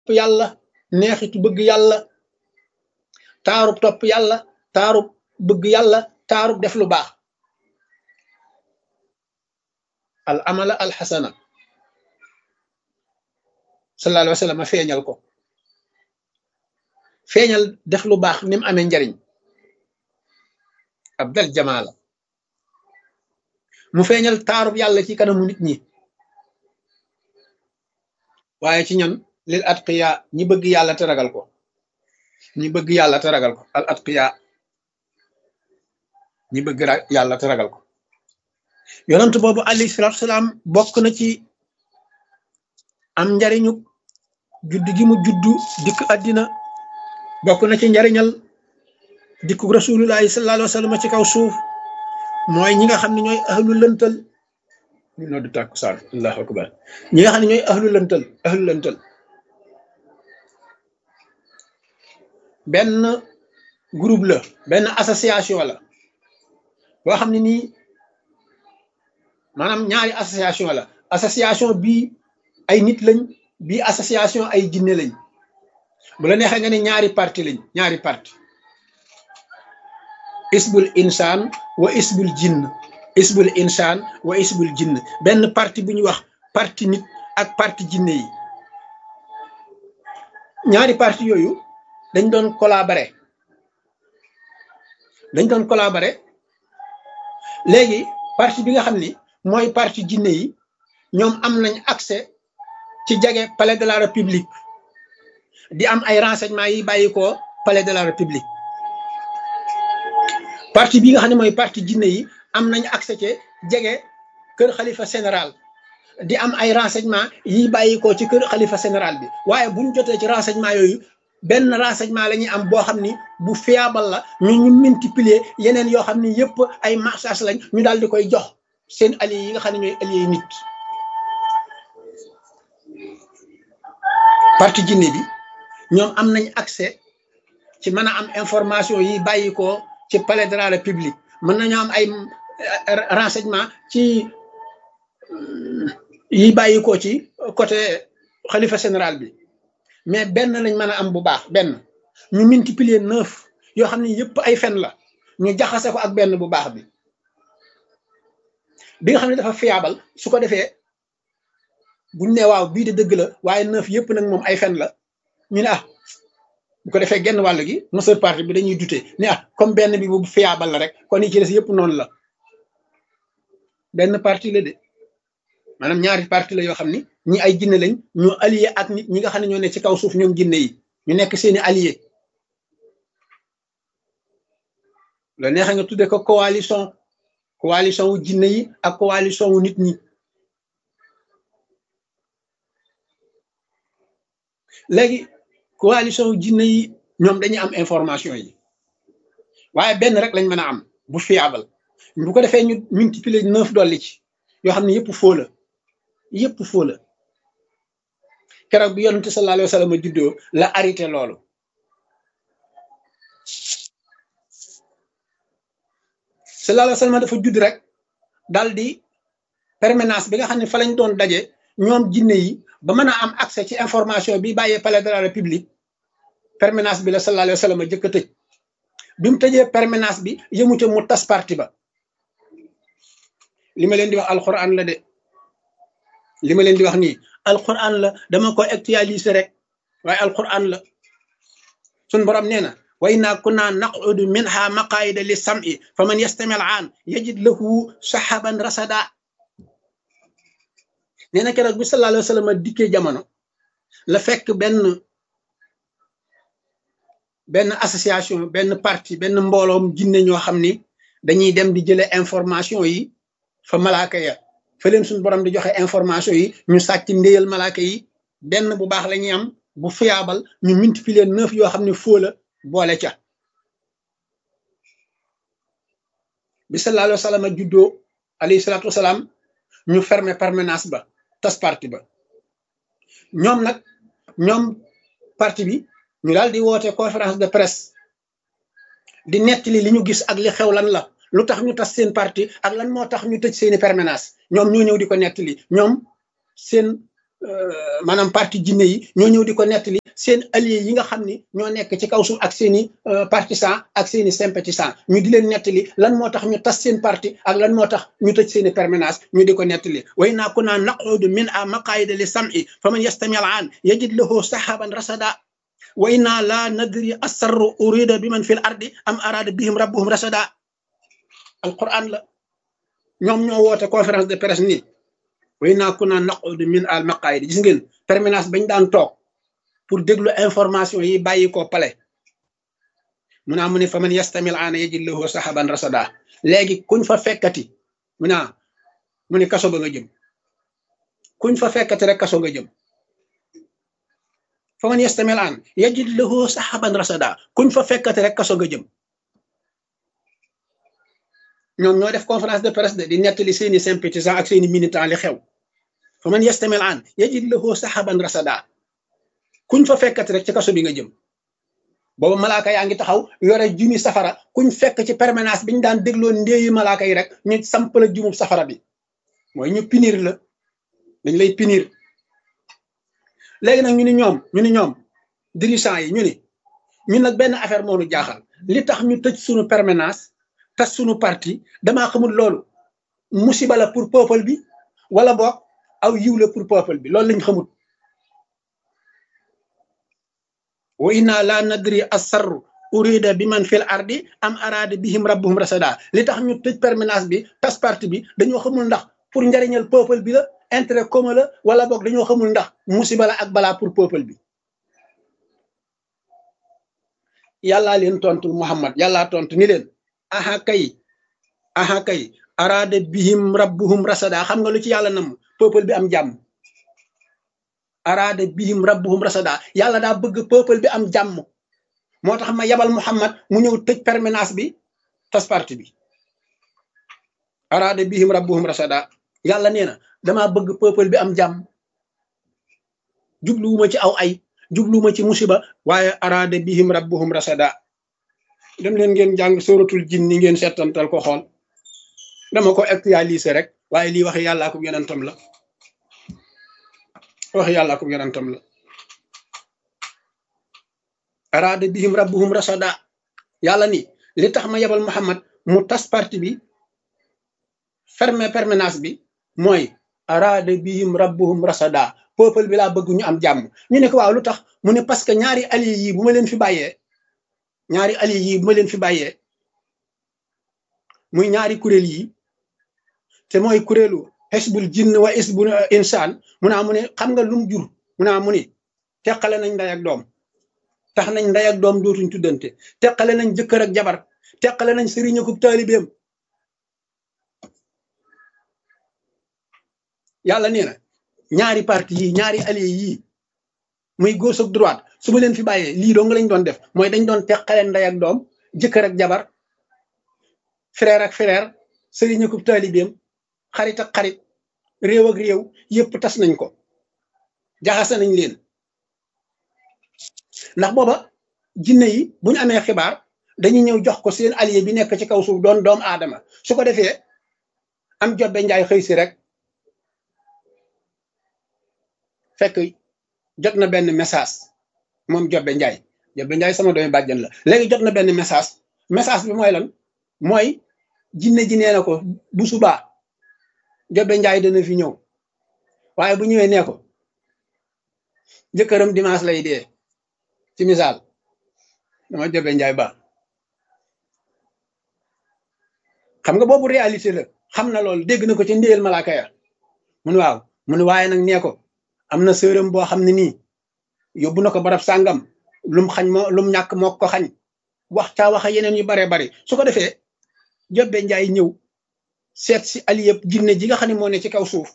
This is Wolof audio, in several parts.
yàlla neexitu bëgg yàlla taarub topp yàlla taarub bëgg yàlla taarub def lu baax al amala al xasana sallallahu alayhi wa sallam feeñal ko feeñal def lu baax ni mu amee njariñ abdal jamaala mu feeñal taarub yàlla ci kanamu nit ñi waaye ci ñan lil atqiya ñi bëgg yàlla te ragal ko ñi bëgg yàlla te ragal ko al atqiya ñi bëgg yàlla te ragal ko yonent boobu alayhi salaatu salaam bokk na ci am njariñu judd gi mu juddu dikk àddina bokk na ci njariñal dikku rasulullahi sallallahu alayhi wa sallam ci kaw suuf mooy ñi nga xam ne ñooy ahlu lëntal ñu noo du tàkkusaan allahu akbar ñi nga xam ne ñooy ahlu lëntal benn groupe la benn association la boo xam ne nii maanaam ñaari association la association bii ay nit lañ bii association ay jinne lañ bu la neexee nga ne ñaari parti lañ ñaari parti isbul insaan wa isbul jinn isbul insaan wa isbul jinn benn parti bu ñuy wax parti nit ak parti jinne yi ñaari parti yooyu dañ doon collaborer léegi parti bi nga xam ni mooy parti jinne yi ñoom am nañ accès ci jege palais de la république di am ay renseignements yi bàyyi ko palais de la république parti bi nga xam ne mooy parti jinne yi am nañ accès ci jege kër xalifa général di am ay renseignements yi bàyyi ko ci kër xalifa général bi waaye buñ jotee ci renseignements yooyu benn renseignement la ñuy am boo xam ni bu fiable la ñu multiplier yeneen yoo xam ni yëpp ay marchage lañ ñu daal di koy jox seen alliés yi nga xam ne ñooy alliés nit parti jinne bi ñoom am nañ accès ci mën a am information yi bàyyi ko ci palais de la république mën nañu am ay renseignement ci yi bàyyi ko ci côté xalifa général bi mais benn lañ mën a am bu baax benn ñu multiplier 9 yoo xam ne yëpp ay fen la ñu jaxase ko ak benn bu baax bi nga xam ne dafa fiable su ko defee buñ ne waaw bii de dëgg la waaye 9 yëpp nag moom ay fen la ñu ne bu ko defee genn wàll gi monsieur parti bi dañuy dute ne comme benn bi bu fiable la rek kon yi ci des yëpp noonu la benn parti la de maanaam ñaari parti la yoo xam ni ñi ay jinne lañ ñoo allié ak nit ñi nga xam ne ñoo ne ci kaw suuf ñoom jinne yi ñu nekk seeni allié la neexa nga tudde ko coalition wu jinne yi ak coalition wu nit ñi léegi coalition wu jinne yi ñoom dañuy am information yi waaye benn rek lañ mën a am bu fiable bu ko defee ñu multiplier 9 dolli ci yoo xam ne yëpp faux la keroog bi yonente sallallahu alayhi wa sallam juddoo la arrêté loolu sallallahu alayhi wa sallam dafa judd rek dal di permanence bi nga xam ne fa lañ doon daje ñoom jinne yi ba mën a am accès ci information bi bàyyee palais de la république permanence bi la sallallahu alayhi wa sallam jëkk a tëj bi mu tëjee permanence bi yëmute mu tas parti ba li ma leen di wax alquran la de li ma leen di wax nii alquran la dama ko actualiser rek waaye alquran la sun borom nee na wa inna kunna naqudu minha maqaida li sam'i fa man yastami al aan yajid lahu sahaban rasada nee na keroog bi sallallahu alayhi wa sallam dikkee jamono la fekk benn association benn parti benn mbooloom jinne ñoo xam ni dañuy dem di jële information yi fa malaaka ya fa leen suñu borom di joxe information yi ñu sàcc ndéyal malaaka yi benn bu baax la ñuy am bu fiable ñu multiplier 9 yoo xam ne faux la boole ca bi sallallahu alayhi wa sallam juddoo alayhi salaatu wasalaam ñu fermer permanence ba tas parti ba ñoom parti bi ñu daal di woote conférence de presse di nettali li ñu gis ak li xew lan la lu tax ñu tas seen parti ak lan moo tax ñu tëj seeni permanence ñoom ñoo ñëw di ko nettali ñoom seen maanaam parti jinne yi ñoo ñëw di ko nettali seen alliés yi nga xam ni ñoo nekk ci kaw suuf ak seen i partisans ak seen i sympathisants ñu di leen nettali lan moo tax ñu tas seen parti ak lan moo tax ñu tëj seen i permanence ñu di ko nettali way naa kunna naqudu min a maqaida li sam'i fa man yastami al an yajid lahu sahaban rasada wa inna la nadri asarru urida bi man fi l ardi am arada bihim rabbuhum rasada alquran la ñoom ñoo woote conférence de presse nii way naa kunna naqudu min al maqaida gis ngeen permanence bañ daan toog pour déglu information yi bàyyi ko palais mu naa mu ne fa man yastamil aana yajid lahu sahaban rasada léegi kuñ fa fekkati mu ne kaso ba nga jëm kuñ fa fekkati rek kaso nga jëm fa man yastamil aan yajid lahu sahaban rasada kuñ fa fekkati rek kaso nga jëm ñoom ñoo def conférence de presse de di nettali seeni sympathisants ak seeni militants li xew fa man yastamil aan yajid lahu sahaban rasada kuñ fa fekkati rek ci kaso bi nga jëm booba malaaka yaa ngi taxaw yore jumi safara kuñ fekk ci permanence bi ñu daan dégloo ndéeyi malaaka yi rek ñu samp la jumub safara bi mooy ñu punir la dañ lay punir léegi nag ñu ni ñoom dirigeants yi ñun nag benn affaire moo nu jaaxal li tax ñu tëj suñu permanence tas suñu parti damaa xamul loolu musiba la pour peuple bi wala boog aw yiw la pour peuple bi loolu lañ xamul wa inna la nadri asarru urida bi man fil ardi am arada bihim rabbuhum rasada li tax ñu tëj permanence bi tas parti bi dañoo xamul ndax pour njariñal peuple bi la intérêt commun la wala boog dañoo xamul ndax musiba la ak balaa pour peuple bi yàllaa leen tontul Muhammad yàllaa tontu ni leen aha kay arada bihim rabbuhum rasada xam nga lu ci yàlla nam peuple bi am jàmm araada bihim rabbuhum rasada yàlla daa bëgg peuple bi am jàmm moo tax ma yabal Muhammad mu ñëw tëj permanence bi tas parti bi araada bihim rabbuhum rasada yàlla nee na damaa bëgg peuple bi am jàmm jubluwuma ci aw ay jubluwuma ci musiba waaye araada bihim rabbuhum rasada dem leen ngeen jàng suratul jinni ngeen seetantal ko xool dama ko actualiser rek waaye lii wax yàllaa ko yonentam la wax yàlla ko yonentam la araada bihim rabbuhum rasada yàlla ni li tax ma yebal Muhammad mu tas parti bi fermer permanence bi mooy araada bihim rabbuhum rasada peuple bi laa bëgg ñu am jàmm ñu ne ko waaw lu tax mu ne parce que ñaari alliés yi bu ma leen fi bàyyee muy ñaari kuréel yi te mooy kuréelu xisbul jinn wa xisbul insaan mu ne xam nga lum jur mu ne teqale nañ ndey ak doom tax nañ ndey ak doom dootuñ tuddante teqale nañ jëkkër ak jabar teqale nañ sëriñ ak taalibeem yàlla nee na ñaari parti yi ñaari alliés yii muy gauche ak droite su ma leen fi bàyyee lii doo nga lañ doon def mooy dañ doon teqale ndey ak doom jëkkër ak jabar frère ak frère sëriñ ak taalibeem xarit ak xarit réew ak réew yëpp tas nañ ko jaxase nañ leen ndax booba jinne yi bu ñu amee xibaar dañuy ñëw jox ko seen allié bi nekk ci kaw suuf doon doomu aadama su ko defee am jobbe njaay xëy si rek fekk jot na benn message moom jobbe njaay sama doomi bàjjan la léegi jot na benn message bi mooy lan mooy jinne ji nee na ko bu subaa jobbe njaay dana fi ñëw waaye bu ñëwee nee ko jëkkëram dimanche lay dee ci misaal dama jobbe njaay ba xam nga boobu réalité la xam na loolu dégg na ko ci ndéyal malaaka ya mun waaw mun waaye nag nee ko am na sërëm boo xam ne nii yóbbu na ko barab sàngam lum xañ lum ñàkk moo ko xañ waxa yeneen yu bare bari su ko defee jobbe njaay ñëw seet si aliyëpp jinne ji nga xam ne moo ne ci kaw suuf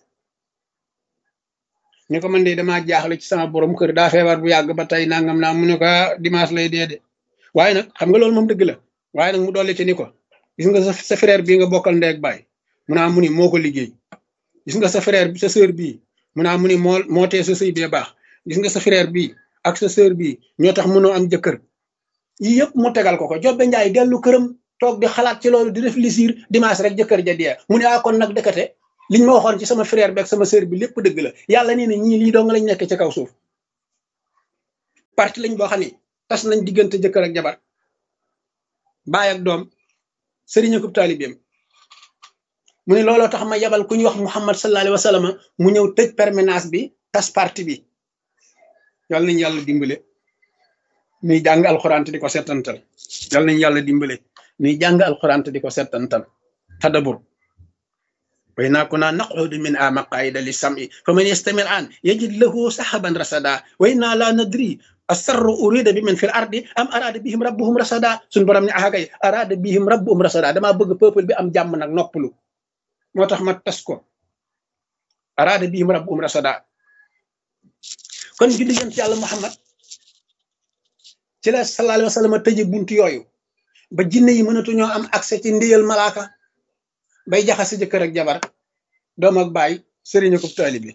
ñu ko man de damaa jaaxle ci sama borom kër daa feebar bu yàgg ba tey nangam naa mu ne ko dimanche lay dee de waaye nag xam nga loolu moom dëgg la waaye nag mu dolli ci ni ko gis nga sa frère bii nga bokkal ndey ak baay mu ni moo ko liggéey gis nga sa frère sa sœur bii mu ni moo tee sa sëy bee baax gis nga sa frère bii ak sa sœur bii ñoo tax mënoo am jëkkër yii yëpp mu tegal ko jobbe njaay dellu këram toog di xalaat ci loolu di réfléchir dimanche rek jëkkër ja dee mu ne kon nag dëkkate liñ ma waxoon ci sama frère bi ak sama sœur bi lépp dëgg la yàlla nee na ñii lii dong lañ nekk ci kaw suuf parti lañ boo xam ne tas nañ diggante jëkkër ak jabar baay ak doom sëriñ ak taalibeem mu ne looloo tax ma yabal ku ñuy wax Muhammad sallallahu alayhi wa sallam mu ñëw tëj permanence bi tas parti bi yàlla nañ yàlla dimbale nuy jàng alxuraan te di ko settantal yàlla nañ yàlla dimbale nuy jàng alxuraan te di ko settantal tadabur wa inna kunna naqudu min a maqaida li sam'i fa man yastami al an yajid lahu sahaban rasada wa inna la nadri asarru urida bi man fil ardi am arada bihim rabbuhum rasada suñ borom ne kay arada bihim rabbuhum rasada damaa bëgg peuple bi am jàmm nag noppalu moo tax ma tas ko arada bihim rabbuhum rasada kon julli yonent yàlla Muhammad ci la sallallahu alayhi wa sallam tëje buntu yooyu ba jinne yi mënatuñoo am accès ci ndéyal malaaka bay jaxase jëkkër ak jabar doom ak baay sëriñ ak taalibe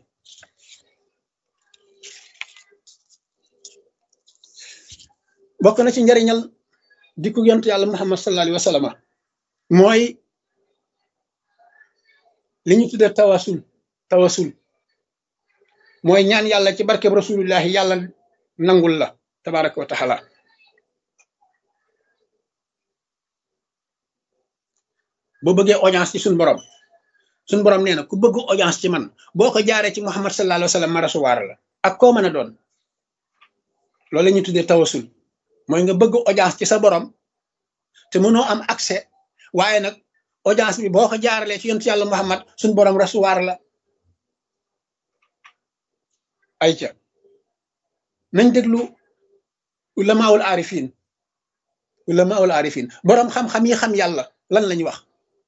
bokk na ci njariñal dikku yonent yàlla Muhammad sallallahu alayhi wa sallam mooy li ñu tuddee tawasul mooy ñaan yàlla ci barkeb rasulullahi yàlla nangul la tabaraka wa taala boo bëggee audience ci suñ borom nee na ku bëgg audience ci man boo ko jaaree ci Muhammad sallallahu alayhi wa sallam ma rasuwaar la ak koo mën a doon loolu la ñuy tuddee tawasul mooy nga bëgg audience ci sa borom te mënoo am accès waaye nag audience bi boo ko jaaralee ci yonent yàlla Muhammad suñ borom rasuwaar la ayca nañ déglu ulamaawul arifin borom xam-xam yi xam yàlla lan lañ wax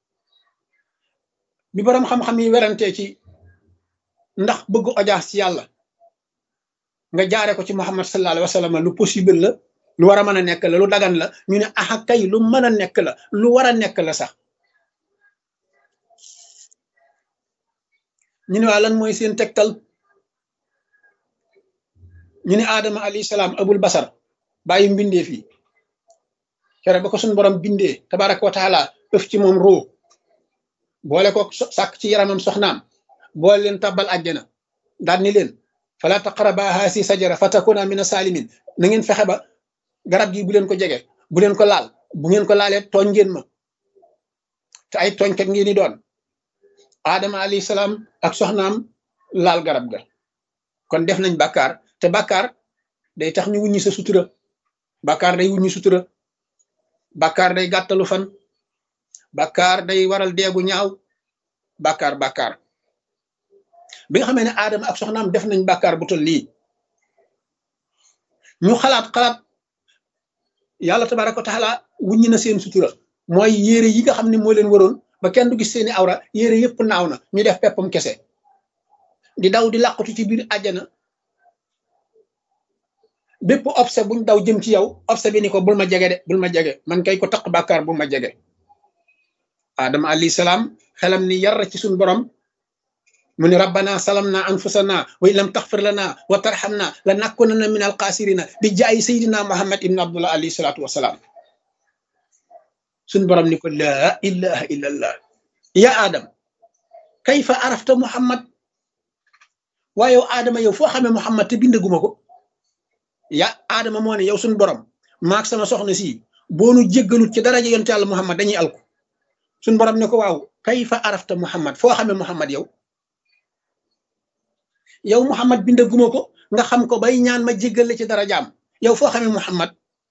bi borom xam-xam yi werantee ci ndax bëgg audience ci yàlla nga jaare ko ci Muhammad sallallahu alayhi wa sallam lu possible la lu war a mën a nekk la lu dagan la ñu ne aha kay lu mën a nekk la lu war a nekk la sax ñu ne waa lan mooy seen tegtal ñu ne Adama alayhi salaam abul basar bàyyi mbindee fii kere ba ko suñu borom bindee tabaraka wa taala ëf ci moom ruu boole ko sàkk ci yaramam soxnaam boole leen tabbal àjjana daal ni leen fala taqraba haasi sajara fatakuna mina salimin na ngeen fexe ba garab gi bu leen ko jege bu leen ko laal bu ngeen ko laalee tooñ ngeen ma te ay tooñkat ngeen di doon Adama alayhi salaam ak soxnaam laal garab ga kon def nañ bàkkaar te bàkkaar day tax ñu wuññi sa sutura bàkkaar day wuññi sutura bàkkaar day gàttalu fan bàkkaar day waral deegu ñaaw bàkkaar bi nga xamee ne Adama ak soxnaam def nañ bàkkaar bu tol nii ñu xalaat yàlla tabaraka wa taala wuññi na seen sutura mooy yére yi nga xam ne moo leen waroon ba kenn du gis seeni awra yére yëpp naaw na ñu def peppam kese di daw di làqatu ci biir àjjana bépp obse buñ daw jëm ci yow obse bi ni ko bul ma jege de bul ma jege man kay ko taq bàkkaar bu ma jege Adama alayhi salaam xelam ni yar ci suñ borom mu ni rabbana salamna anfusana wa in lam taxfir lana wa tarhamna la nakunanna min alxaasirina bi jaayi sayidina Muhammad ibn Abdullah alayhi salatu wasalaam suñ borom ni ko laa ilaha illa allah ya adam kayfa arafta Muhammad waaye yow Adama yow foo xamee Muhammad te bindaguma ko ya Adama moo ne yow suñ borom maag sama soxna si boonu jéggalut ci daraja yonte yàlla Muhammad dañuy alku suñ borom ne ko waaw kayfa arafta Muhammad foo xamee Muhammad yow Muhammad bindaguma ko nga xam ko bay ñaan ma jéggal ci darajaam yow foo xamee Muhammad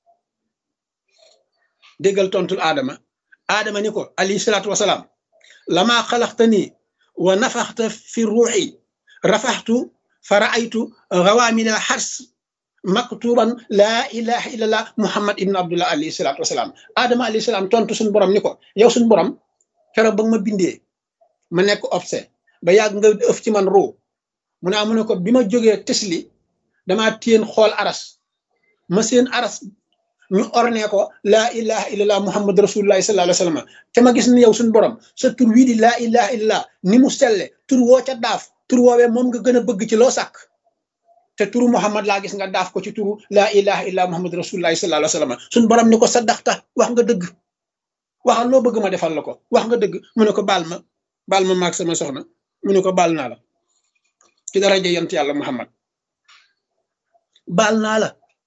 déggal tontul Adama ni ko alayhi salaatu wasalaam lama xalaxtani wa nafaxta fi ruuxi rafaxtu fa raaytu gawaamina xars maktuban laa ilaha illallah Muhammad ibn Abdullah alayhi salaatu wasalaam Adama alayhi salaam tontu suñu borom ni ko yow suñu borom keroog ba nga ma bindee ma nekk obse ba yàgg nga ëf ci man ruu mu ne ko bi ma jógee tesli damaa téen xool aras ma seen aras ñu orné ko laa ilaha illallah Muhammad rasulullahi sallallahu alayhi wa sallam te ma gis ni yow suñu borom sa tur wii di laa ilaha illallah ni mu selle tur woo ca daaf tur woowee moom nga gën a bëgg ci loo sàkk te turu Muhammad laa gis nga daaf ko ci turu laa ilaha illallah Muhammad rasulullahi sallallahu alayhi wa sallam suñu borom ni ko saddaxta wax nga dëgg waxal loo bëgg ma defal la ko wax nga dëgg mu ne ko baal ma maag sama soxna mu ne ko baal naa la ci daraja yont yàlla Muhammad baal naa la.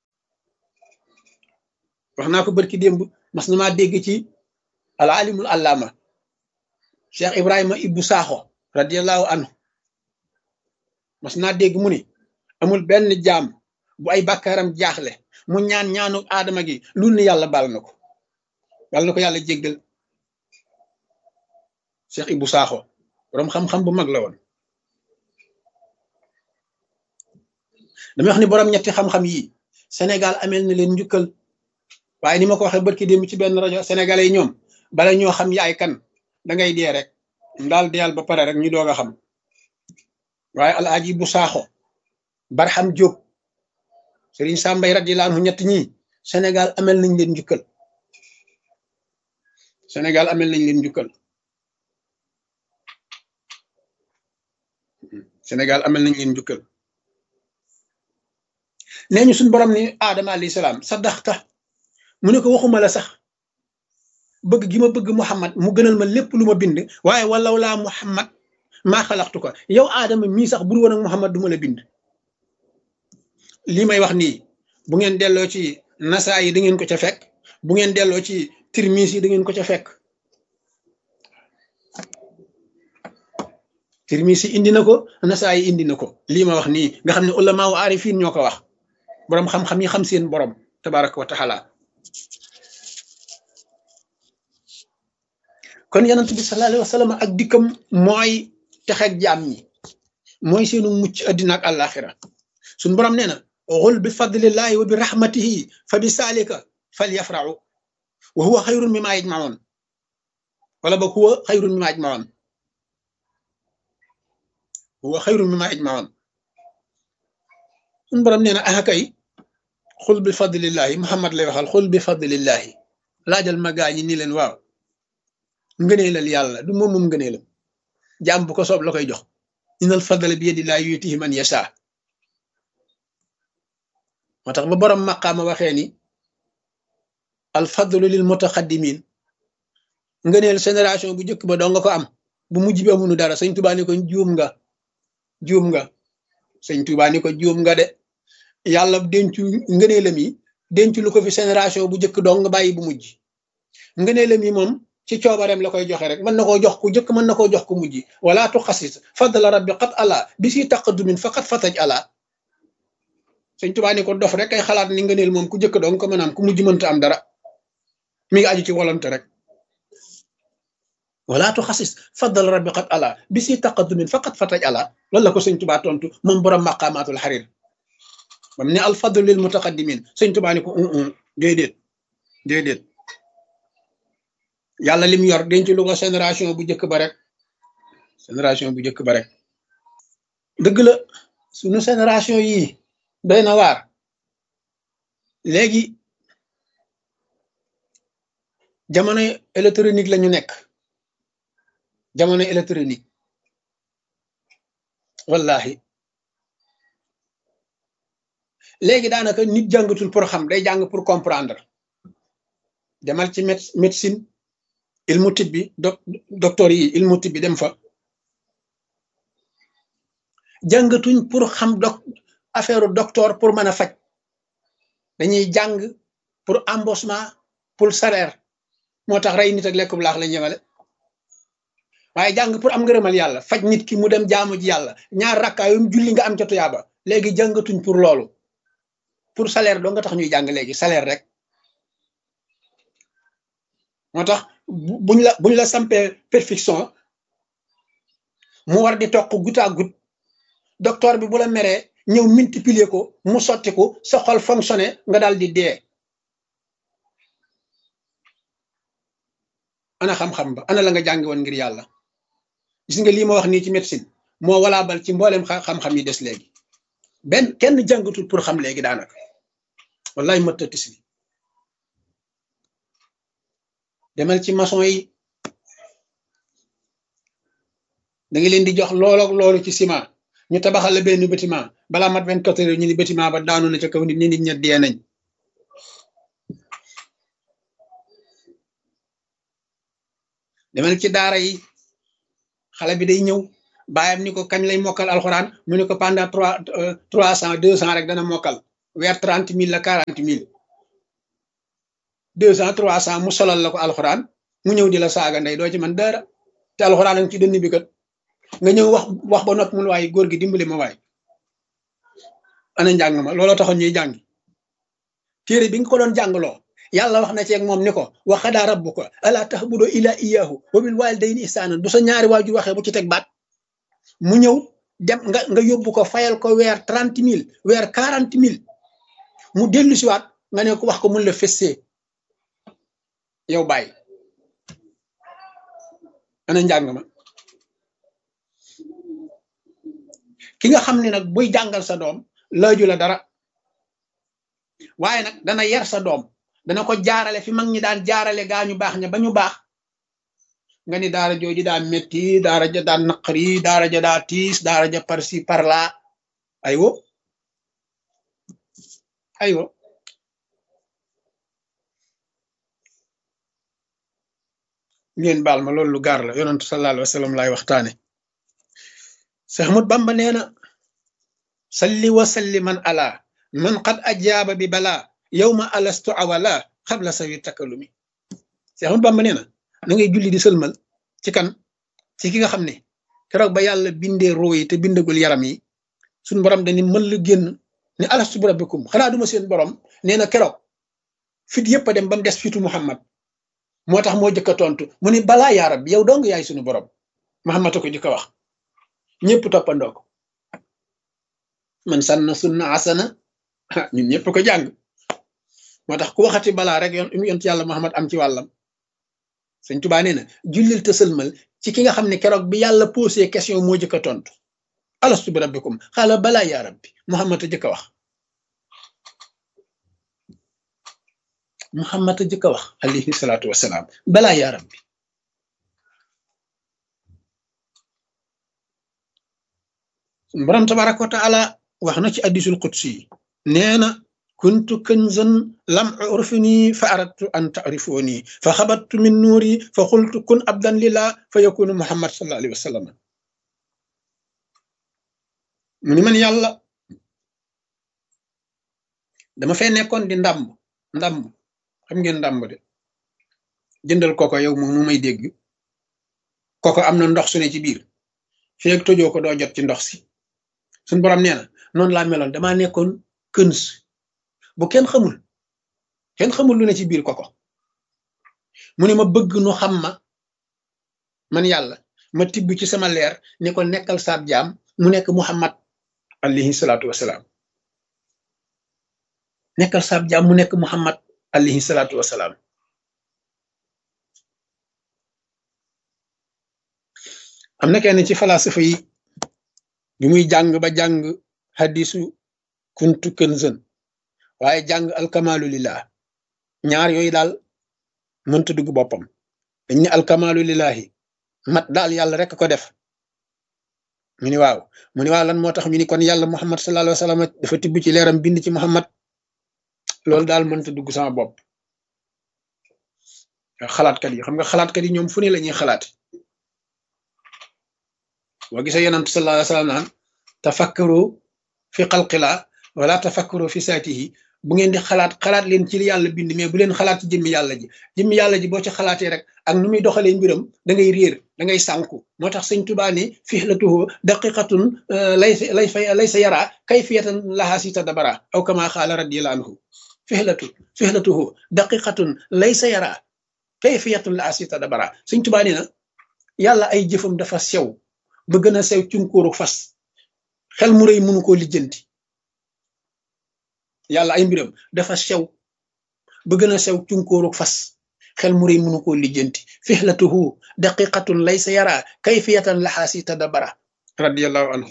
wax naa ko barki démb mas na maa dégg ci al alimul allama Cheikh Ibrahima Ibou Sakho radiallahu anhu mas naa dégg mu ni amul benn jaam bu ay bàkkaaram jaaxle mu ñaan ñaanu aadama gi lu ni yàlla baal na ko yàlla jéggal. Cheikh Ibou Sakho borom xam-xam bu mag la woon. damay wax ni borom ñetti xam-xam yi Sénégal amel na leen njukkal waaye ni ma ko waxee barki démb ci benn rajo sénégalais yi ñoom bala ñoo xam yaay kan da ngay dee rek daal deyal ba pare rek ñu doog a xam waaye alaaji Ibou Sakho Barham Diop Serigne Sambay radiyallahu anhu ñett ñi Sénégal amel nañ leen njukkal. Sénégal amel nañ leen njukkal. Sénégal amel nañ leen njukkal. nee ñu suñ borom ni Adama alayhi salaam saddaxta mu ne ko waxuma la sax bëgg gi ma bëgg Muhammad mu gënal ma lépp lu ma bind waaye walaw laa Muhammad maa xalaxtu ko yow Adama mii sax bur woon ak Muhammad du ma la bind. lii may wax nii bu ngeen delloo ci nasaa yi da ngeen ko ca fekk bu ngeen delloo ci Tirmis yi da ngeen ko ca fekk. Tirmis yi indi na ko nasaa yi indi na ko lii ma wax nii nga xam ne ulamaa wa aarifiin ñoo ko wax boroom xam-xam yi xam seen borom tabaraka wa taala. kon yonent bi sallallahu alayhi wa sallam ak dikkam mooy texeeg jaam ñi mooy seenu mucc addina ak àllaaxira suñ borom nee na xul bi fadlillahi wa bi rahmatihi fa bi saalika fal yafraxu wa huwa xayrun mimma yajmaun wala ba huwa xayrun mimma yajmaun huwa xayrun mimma yajmaun suñ borom nee na ah kay xul bi fadlillahi Muhammad lay waxal xul bi fadlillahi laajal ma gaa ñi ni leen waaw ngëneelal yàlla du moom ngëneelam jaam bu ko soob la koy jox innal fadla bi yadillahi yutihi man yasha moo tax ba borom maqaama waxee ni al fadlu lil mutaqaddimin ngëneel génération bu njëkk ba doo nga ko am bu mujj bi amunu dara sëñ Tuubaa ni ko juum nga sëñ Tuubaa ni ko juum nga de yàlla dencu ngëneelam yi dencu lu ko fi génération bu njëkk doo nga bàyyi bu mujj ngëneelam yi moom ci coobareem la koy joxe rek mën na koo jox ku njëkk mën na koo jox ku mujj wala tuxasis fadla rabbi qad ala bi si taqaddumin faqat fataj ala sëñ Tuubaa ni ko dof rek kay xalaat ni ngëneel moom ku njëkk doon ko mën a am ku mujj mënta am dara mi ngi aju ci volonté rek wala tuxasis fadla rabbi qad ala bi si taqaddumin faqat fataj ala loolu la ko sëñ Tuubaa tontu moom borom maqaamaatul xarir bam ne al fadlu lil mutaqaddimin sëñ Tuubaa ni ko déedéet yàlla lim yor denc lu ko génération bu njëkk ba rek dëgg la suñu génération yii doy na waar léegi jamono électronique la ñu nekk jamono électronique wallahi léegi daanaka nit jàngatul pour xam day jàng pour comprendre demal ci médecine ilmu tibbi docteur yi ilmu tibbi dem fa jàngatuñ pour xam affaire docteur pour mën a faj dañuy jàng pour embauchement pour salaire moo tax rey nit ak lekk bu laax lañ yemale waaye jàng pour am ngërëmal yàlla faj nit ki mu dem jaamu ji yàlla ñaar rakkaayum julli nga am ca tuyaaba léegi jàngatuñ pour loolu pour salaire doo nga tax ñuy jàng léegi salaire rek moo tax buñ la sampee perfection mu war di toq goutte à goutte docteur bi bu la meree ñëw multiplier ko mu sotti ko sa xol fonctionné nga daal di dee ana xam-xam ba ana la nga jàngi woon ngir yàlla gis nga lii ma wax nii ci médecine moo walaabal ci mbooleem xam-xam yi des léegi kenn jàngatul pour xam léegi daanaka wallaay mëttatis bi demal ci maçon yi da nga leen di jox loolu ci ciment ñu tabaxal la benn bâtiment balaa mat 24 heures ñu ni bâtiment ba daanu na ca kaw nit ña dee nañ demal ci daara yi xale bi day ñëw baayam ni ko kañ lay mokkal alxuraan mu ne ko pendant 300 200 rek dana mokkal weer 30 000 la 40 000 200 300 mu solal la ko alxuraan mu ñëw di la saaga ndey doo ci man dara te alxuraan ak ci dënn bi kat nga ñëw wax ba nopp mun waaye góor gi dimbali ma waay ana njàng ma looloo taxoon ñuy jàngi téere bi nga ko doon jàngloo yàlla wax na ci ak moom ni ko wa qadaa rabbuka alaa ta'budu illaa iyyaahu wa bil waalidayni ihsaanan du sa ñaari waajur waxee bu ci teg baat mu ñëw dem nga yóbbu ko fayal ko weer 30 000 weer 40 000 mu dellu siwaat nga ne ko wax ko mun la fessee yow bàyyi ana njàng ma ki nga xam ne nag buy jàngal sa doom laaju la dara waaye nag dana yar sa doom dana ko jaarale fi mag ñi daan jaarale gaa ñu baax ña ba ñu baax nga ni daara jooju daa metti daara ja daa naqari daara ja daa tiis daara ja par ci par là aywo ngeen baal ma loolu lu gaar la yonentu sallallahu alayhi wa sallam laay waxtaane Seex Ahmadu Bamba nee na salli wa salliman ala man qad ajaaba bi balaa yawma alastu awala xabla sawi takalumi Seex Ahmadu Bamba nee na ngay julli di sëlmal ci kan ci ki nga xam ne keroog ba yàlla bindee roo yi te bindagul yaram yi suñ borom dañu mën la génn ne alastu bi rabbikum xanaa duma seen borom nee na keroog fit yëpp a dem ba mu des fitu Muhammad moo tax moo jëkk a tontu mu ni balaa yaa rabbi yow dong yaay suñu borom Muhammad a ko jëkk a wax ñëpp toppandoo ko man sanna sunna asana ñun ñëpp ko jàng moo tax ku waxati balaa rek yont yàlla Muhammad am ci wàllam Sëñ Tuubaa nee na jullil te sëlmal ci ki nga xam ne keroog bi yàlla posé question moo jëkk a tontu alastu bi rabbikum xaala balaa yaa rabbi Muhammad a jëkk a wax Muhammad a jëkk a wax alayhi salaatu wasalaam balaa yaa rabbi borom tabaraka wa taala wax na ci hadiisul qudsi yi nee na kuntu kanzan lam urfini fa aradtu an ta'rifuni fa xabattu min nuuri fa xultu kun abdan lillah fa yakunu Muhammad sallallahu alayhi wa sallam mu ni man yàlla dama fay nekkoon di ndàmb xam ngeen ndàmb de jëndal koko yow moom mu may dégg koko am na ndox su ne ci biir feeg tojoo ko doo jot ci ndox si suñ borom nee na noonu laa meloon damaa nekkoon këns bu kenn xamul lu ne ci biir koko mu ne ma bëgg nu xam ma man yàlla ma tibb ci sama leer ne ko nekkal saab jaam mu nekk Muhammad alayhi salaatu wasalaam nekkal saab jaam mu nekk Muhammad alayhi salaatu wasalaam am na kenn ci falasifa yi bi muy jàng ba jàng hadisu kuntu kanzan waaye jàng alkamalu lillah ñaar yooyu daal mënta dugg boppam dañ ne alkamalu lillahi mat daal yàlla rek ko def mu ni waaw lan moo tax ñu ni kon yàlla Muhammad sallallahu alayhi wa sallam dafa tibb ci leeram bind ci Muhammad loolu daal mënta dugg sama bopp xalaatkat yi xam nga xalaatkat yi ñoom fu ne la ñuy xalaat boo gisee yonent sallallahu alayhi wa sallam naan tafakkaru fi xalqilaa wala tafakkaru fi saatihi bu ngeen di xalaat leen ci li yàlla bind mais bu leen xalaat ci jëmmi yàlla ji boo ci xalaatee rek ak nu muy doxalee mbiram da ngay réer da ngay sànku moo tax sëñ Tuubaa ne fihlatuhu daqiqatun laysa yara kayfiyatan laha si tadabara aw kama xaala radiyallahu anhu fihlatuhu daqiqatun laysa yara kayfiyatan laha si tadabara sëñ Tuubaa ne na yàlla ay jëfam dafa sew ba gën a sew cunkóoru fas xel mu rëy mënu koo lijjanti yàlla ay mbiram dafa sew ba gën a sew cunkóoru fas xel mu rëy mënu koo lijjanti fihlatuhu daqiqatun laysa yara kayfiyatan lahaa si tadabara radiyallahu anhu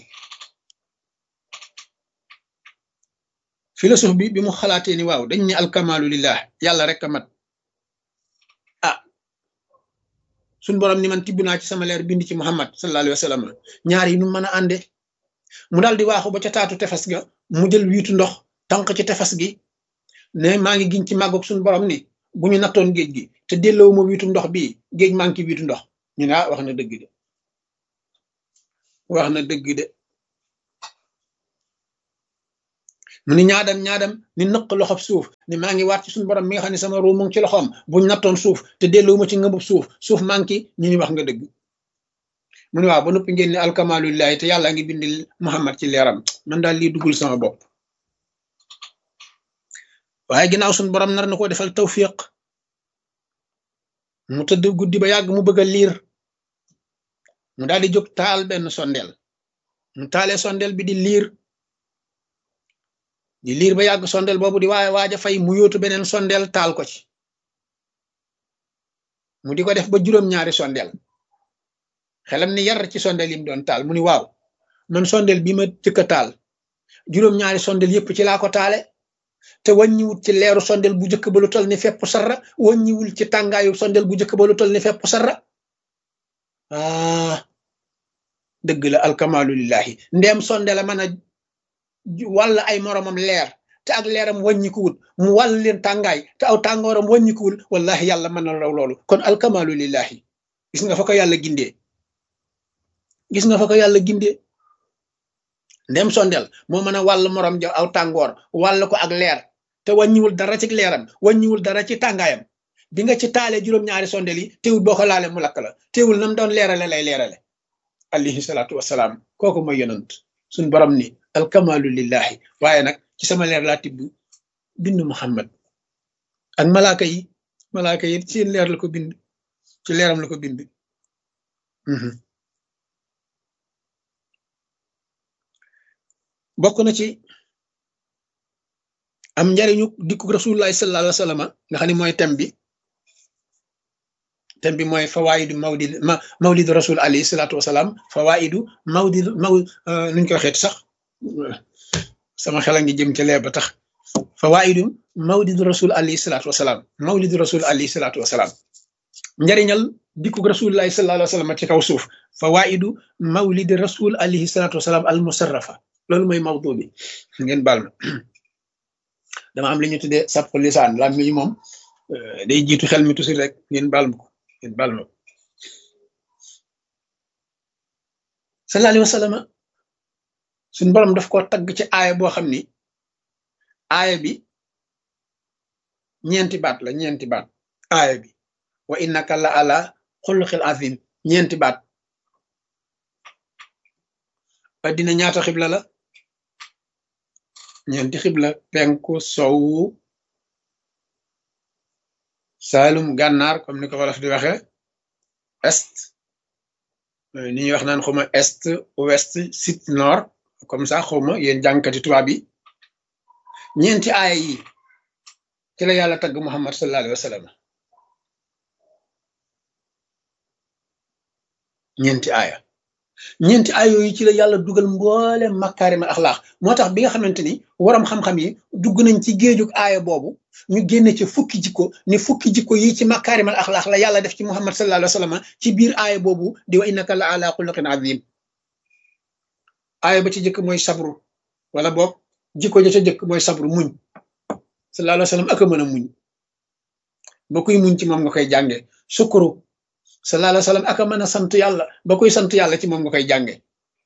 philosophe bi mu xalaatee ni waaw dañ ne alkamalu lillah yàlla rek a mat suñ borom ni man tibb naa ci sama leer bind ci Muhammad sallallahu alayhi wa sallam ñaar yi nu mën a ànde mu daal di waaxu ba ca taatu tefes ga mu jël wiitu ndox tànk ci tefes gi ne maa ngi giñ ci màggoog suñu borom ni bu ñu nattoon géej gi te delloo ma wiitu ndox bii géej maa ngi ci wiitu ndox ñu ne wax na dëgg de wax na dëgg de mu ni ñaadam ni nëq loxob suuf ni maa ngi waat ci suñu borom mi nga xam ne sama ruu mu ngi ci loxoom buñ nattoon suuf te delluwuma ci ngëbub suuf manki ñu ni wax nga dëgg mu ni waaw ba noppi ngeen ne alkamalulillahi te yàlla ngi bindil Muhammad ci leeram man daal lii duggul sama bopp waaye ginnaaw suñu borom nar na ko defal tawfiq mu tëdd guddi ba yàgg mu bëgg a liir mu daal di jóg taal benn sondeel mu taalee sondeel bi di liir ba yàgg sondeel boobu di waaye waaja fay mu yóotu beneen sondeel taal ko ci mu di ko def ba juróom-ñaari sondeel xelam ni yar ci sondeel yi mu doon taal mu ni waaw man sondeel bi ma jëkk a taal juróom-ñaari sondeel yépp ci laa ko taale te wàññiwul ci leeru sondeel bu jëkk ba lu tol ni fepp sarra wàññiwul ci tàngaayu sondeel bu jëkk ba lu tol ni fepp sarra dëgg la alkamalu lillahi ndeem sondeel a mën a wàll ay moromam leer te ak leeram wàññikuwul mu wàll leen tàngaay te aw tàngooram wàññikuwul wallahi yàlla mën na raw loolu kon alkamalu lillahi gis nga fa ko yàlla gindee ndem sondeel moo mën a wàll morom ja aw tàngoor wàll ko ak leer te wàññiwul dara ci leeram wàññiwul dara ci tàngaayam bi nga ci taalee juróom-ñaari sondeel yi teewul boo ko laalee mu lakk la teewul nam doon leerale lay leerale alayhi salaatu wasalaam kooku mooy yonant suñ borom ni alkamalu lillahi waaye nag ci sama leer laa tibb bind Muhammad ak malaaka yi seen leer la ko bind ci leeram la ko bind bokk na ci am njariñu dikku rasulullahi sallallahu alayhi wa sallam nga xam ne mooy thème bi mooy fawaidu mawlidu rasul alayhi salatu wasalaam fawaidu nuñ ko waxeeti sax sama xel a ngi jëm ci leer ba tax fawaidu mawlidu rasul alayhi salatu wasalaam njariñal dikku rasulullahi sallallahu alayhi wa sallam ci kaw suuf fawaidu mawlidi rasul alayhi salatu wasalaam al musarrafa loolu mooy mawdu bi ngeen baal ma dama am li ñu tuddee sabqu lisaan lam mi moom day jiitu xel mi tusi rek ngeen baal ma ko sallallahu alayhi wa sallam suñ borom daf koo tagg ci aaya boo xam ni aaya bi ñeenti baat aaya bi wa innaka la ala xuluqil azim ñeenti baat addina ñaata xibla la ñeenti xibla penku sowu saalum gànnaar comme ni ko wolof di waxe est ni ñuy wax naan xawma est ouest sud nord comme ça xawma yéen jàngkati tubaab yi ñeenti aaya yi ci la yàlla tagg Muhammad sallallahu alayhi wa sallam ñeenti aaya yooyu ci la yàlla dugal mboole makaarimal axlaax moo tax bi nga xamante ni waram xam-xam yi dugg nañ ci géejug aaya boobu ñu génne ci fukki jikko yi ci makaarimal axlaax la yàlla def ci Muhammad sallallahu alayhi wa sallam ci biir aaya boobu di wa innaka la ala xuluqin azim aaya ba ci jëkk mooy sabru wala boog jikko ja ca jëkk mooy sabru muñ sallallahu alayhi wa sallam ak a mën a muñ ba kuy muñ ci moom nga koy jànge sukuru sallallahu alayhi wa sallam aka mën a sant yàlla ba koy sant yàlla ci moom nga koy jànge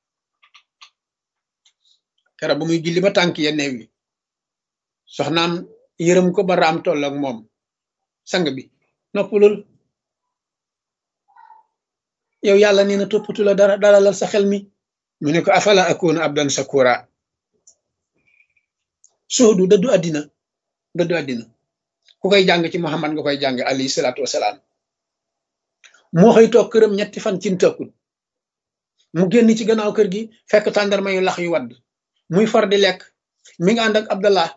kera ba muy julli ba tànk ya neew yi soxnaam yërëm ko ba raam toll ak moom sang bi noppalul yow yàlla nee na toppatu la dara dalalal sa xel mi mu ne ko afala akuna abdan sakura suudu dëddu àddina ku koy jàng ci Muhammad nga koy jàng alayhi salaatu wasalaam moo xëy toog këram ñetti fan cin tëkkul mu génn ci gannaaw kër gi fekk tàndarma yu lax yu wadd muy far di lekk mi ngi ànd ak Abdallah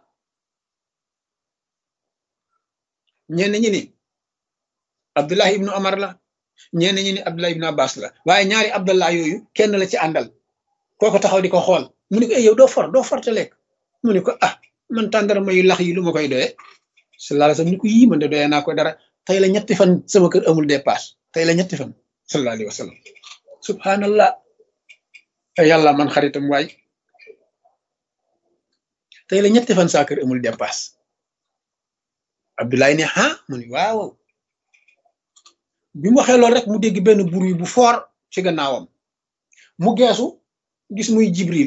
ñenn ñi ni Abdullah ibnu Omar la ñenn ñi ni Abdullah ibnu Abbas la waaye ñaari Abdallah yooyu kenn la ci àndal kooko taxaw di ko xool mu ni ko yow doo for te lekk mu ni ko man tàndarma yu lax yi lu ma koy doyee sallallahu alayhi wa sallam ni ko yii man de doyee naa ko dara tey la ñetti fan sama kër amul dépasse tey la ñetti fan sallallahu alayhi wa sallam subhanallah yàlla man xaritam waay tey la ñetti fan saa kër amul dépasse Abdoulaye ne mu ni waaw bi mu waxee loolu rek mu dégg benn bruit bu fort ci gannaawam mu geesu gis muy Jibril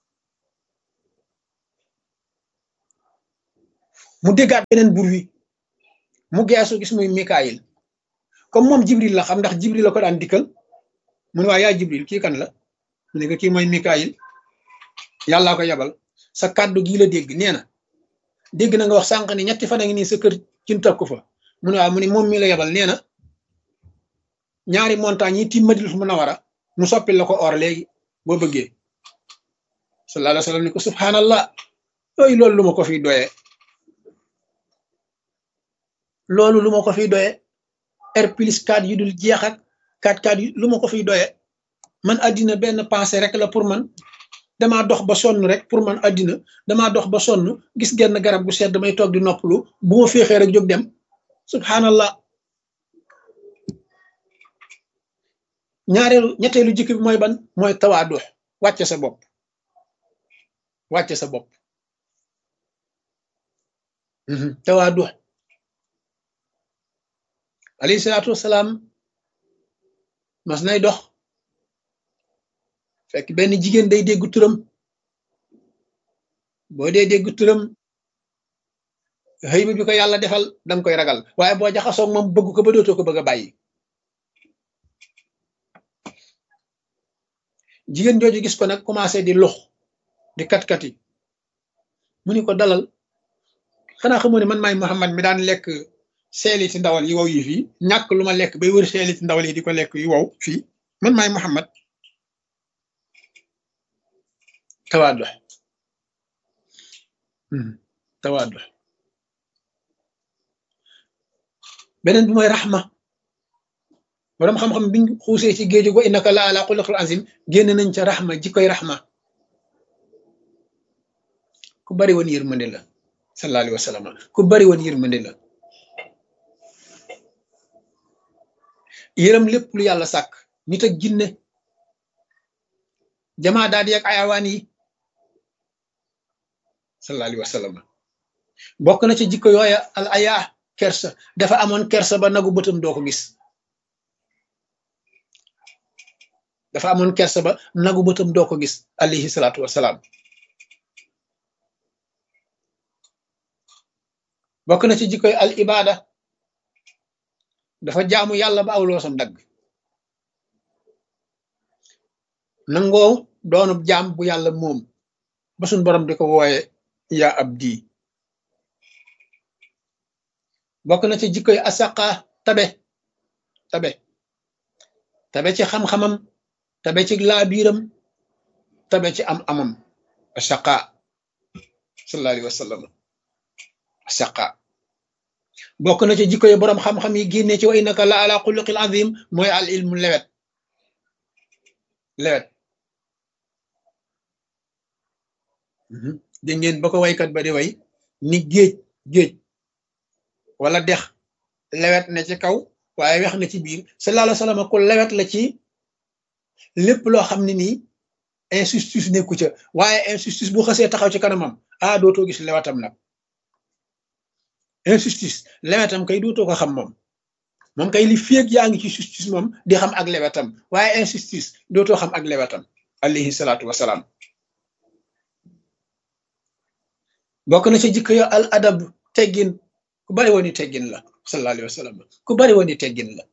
mu déggaat beneen bruit mu geesu gis muy Mikaayil comme moom Jibril la xam ndax Jibril la ko daan dikkal mu ne waa yaa Jibril kii kan la mu ne ko kii mooy Mikaayil yàllaa ko yabal sa kàddu gii la dégg nee na dégg na nga wax sànq ni ñetti fan a ngi nii sa kër cin takku fa mu ne waaw mu ne moom mi la yabal nee na ñaari montagne yi tiim Madinatul Munawwara mu soppil la ko or léegi boo bëggee sallallahu alayhi wa sallam ni ko subhanallah yooyu loolu lu ma ko fiy doyee loolu lu ma ko fiy doyee R plus 4 yu dul jeex ak 4 yu lu ma ko fiy doyee man àddina benn pensée rek la pour man damaa dox ba sonn rek pour man àddina damaa dox ba sonn gis genn garab gu sedd damay toog di noppalu bu ma féexee rek jóg dem subhanallah ñetteelu jikko bi mooy ban mooy tawaadu wàcce sa bopp wàcce sa bopp tawaadu alayhi salaatu wasalaam mas nay dox fekk benn jigéen day dégg turam boo dee dégg turam xëy bi ko yàlla defal danga koy ragal waaye boo jaxasoog moom bëgg ko ba dootoo ko bëgg a bàyyi jigéen jooju gis ko nag commencé di lux di kat-kati mu ni ko dalal xanaa xamoo ne man maay Muhammad mi daan lekk seeliti ndawal yi wow yi fii ñàkk lu ma lekk bay wër seeliti ndawal yi di ko lekk yu wow fii man maay Muhammad tawaadu tawaadu beneen bi mooy raxma borom xam-xam biñ xuusee ci géeju go innaka la ala xuluqil azim génn nañ ca raxma jikkoy raxma ku bari woon yërmande la sallallahu alayhi wa sallam ku bari woon yërmande la yërëm lépp lu yàlla sàkk nit ak jinne jamaa daal di ak ayawaan yi sallallahu alayhi wa sallam bokk na ci jikko yooya al aya kersa dafa amoon kersa ba nagu bëtam doo ko gis dafa amoon kersa ba nagu bëtam doo ko gis alayhi salaatu wasalaam bokk na ci jikkoy al ibada dafa jaamu yàlla ba aw loosam dagg nangoo doonub jaam bu yàlla moom ba suñ borom di ko wooye yaa abdi bokk na ci jikkoy asaqa tabe ci xam-xamam tabe ci laabiiram tabe ci am-amam asaqa sallallahu alayhi wa sallam asaqa bokk na ci jikko yi boroom xam-xam yi génne ci wa innaka la ala xuluqil azim mooy al ilmu lewet dégg ngeen ba ko waykat ba di way ni géej wala dex lewet na ci kaw waaye wex na ci biir sallallahu alayhi wa sallam ku lewet la ci lépp loo xam ne nii injustice nekku ca waaye injustice bu xasee taxaw ci kanamam dootoo gis lewetam nag injustice lewetam kay dootoo ko xam moom kay li féeg yaa ngi ci justice moom di xam ak lewetam waaye injustice dootoo xam ak lewetam alayhi salaatu wasalaam bokk na ci jikko yo al adab teggin ku bari woon i teggin la sallallahu alayhi wa sallam ku bari woon i teggin la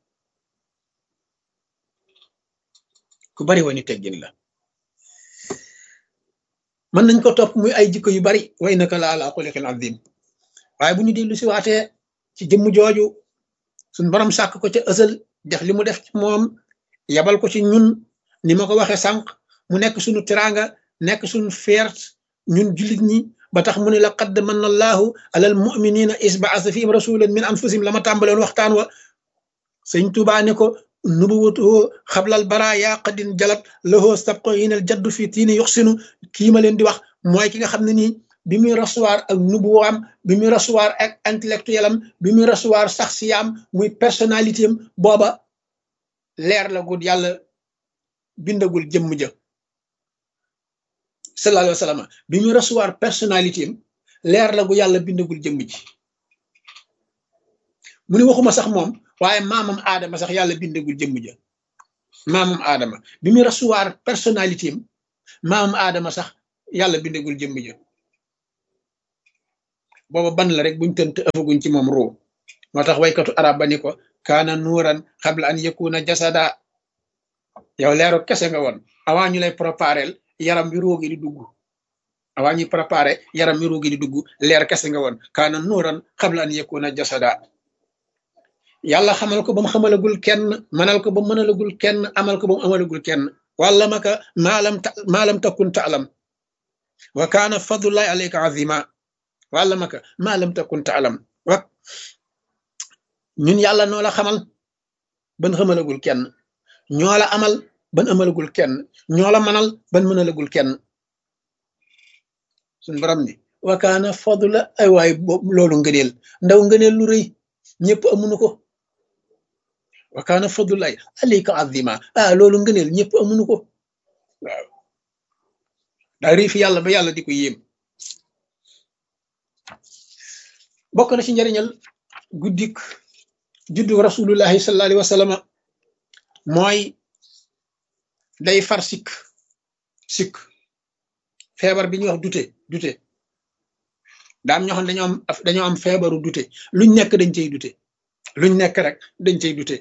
mën nañ ko topp muy ay jikko yu bari wa innaka la ala xuluqin azim waaye bu ñu dellu si waatee ci jëmm jooju suñ borom sàkk ko ca ësal def li mu def ci moom yabal ko ci ñun ni ma ko waxee sànq mu nekk suñu teraanga nekk suñu feert ñun jullit ñi ba tax mu ne laqad manna allahu alal muminina is baasa fihim rasulan min anfusihim la ma tàmbaloon waxtaan wa sëñ Tuubaa ne ko nubuwatuhu xablal bara yaa qadin jalat lahoo sabqo yinal jaddu fi tiini yuxsinu kii ma leen di wax mooy ki nga xam ne nii bi muy recevoir ak nubuwaam bi muy recevoir ak intellectuel am bi muy recevoir saxsiyaam muy personnalité am booba leer la gud yàlla bindagul jëmm ja sallallahu alayhi wa sallam bi muy recevoir personnalité am leer la gu yàlla bindagul jëmm ji mu ni waxuma sax moom waaye maamam aadama sax yàlla bindagul jëmm ja maamam aadama bi muy recevoir personnalité am maamam aadama sax yàlla bindagul jëmm ja booba ban la rek buñ tënt ëfaguñ ci moom ruu moo tax waykatu arab ba ni ko kaana nuuran xabla an yakuna jasada yow leeru kese nga woon avant ñu lay préparel yaram bi ruugi di dugg avant ñuy préparé yaram bi ruugi di dugg leer kese nga woon kaana nuuran xabla an yakuna jasada yàlla xamal ko ba mu xamalagul kenn mënal ko ba mu mënalagul kenn amal ko ba mu amalagul kenn wàlla maka maalam takun taalam wa kaana fadlullahi alayka azima wàlla maka maalam takun taalam wa ñun yàlla noo la xamal ban xamalagul kenn ñoo la amal ban amalagul kenn ñoo la mënal ban mënalagul kenn suñ borom ni wa kaana fadla ay waay loolu ngëneel ndaw ngëneel lu rëy ñëpp amuñu ko wa kaana fadlullahi alayka azima loolu ngëneel ñëpp amuñu ko waaw daa rii fi yàlla ba yàlla di ko yéem bokk na ci njëriñal guddik juddu rasulullahi sallallahu alayhi wa sallam mooy day far sikk feebar bi ñuy wax dute daam ñoo xam dañoo am feebaru dute luñ nekk dañ cey dute luñ nekk rek dañ cey dute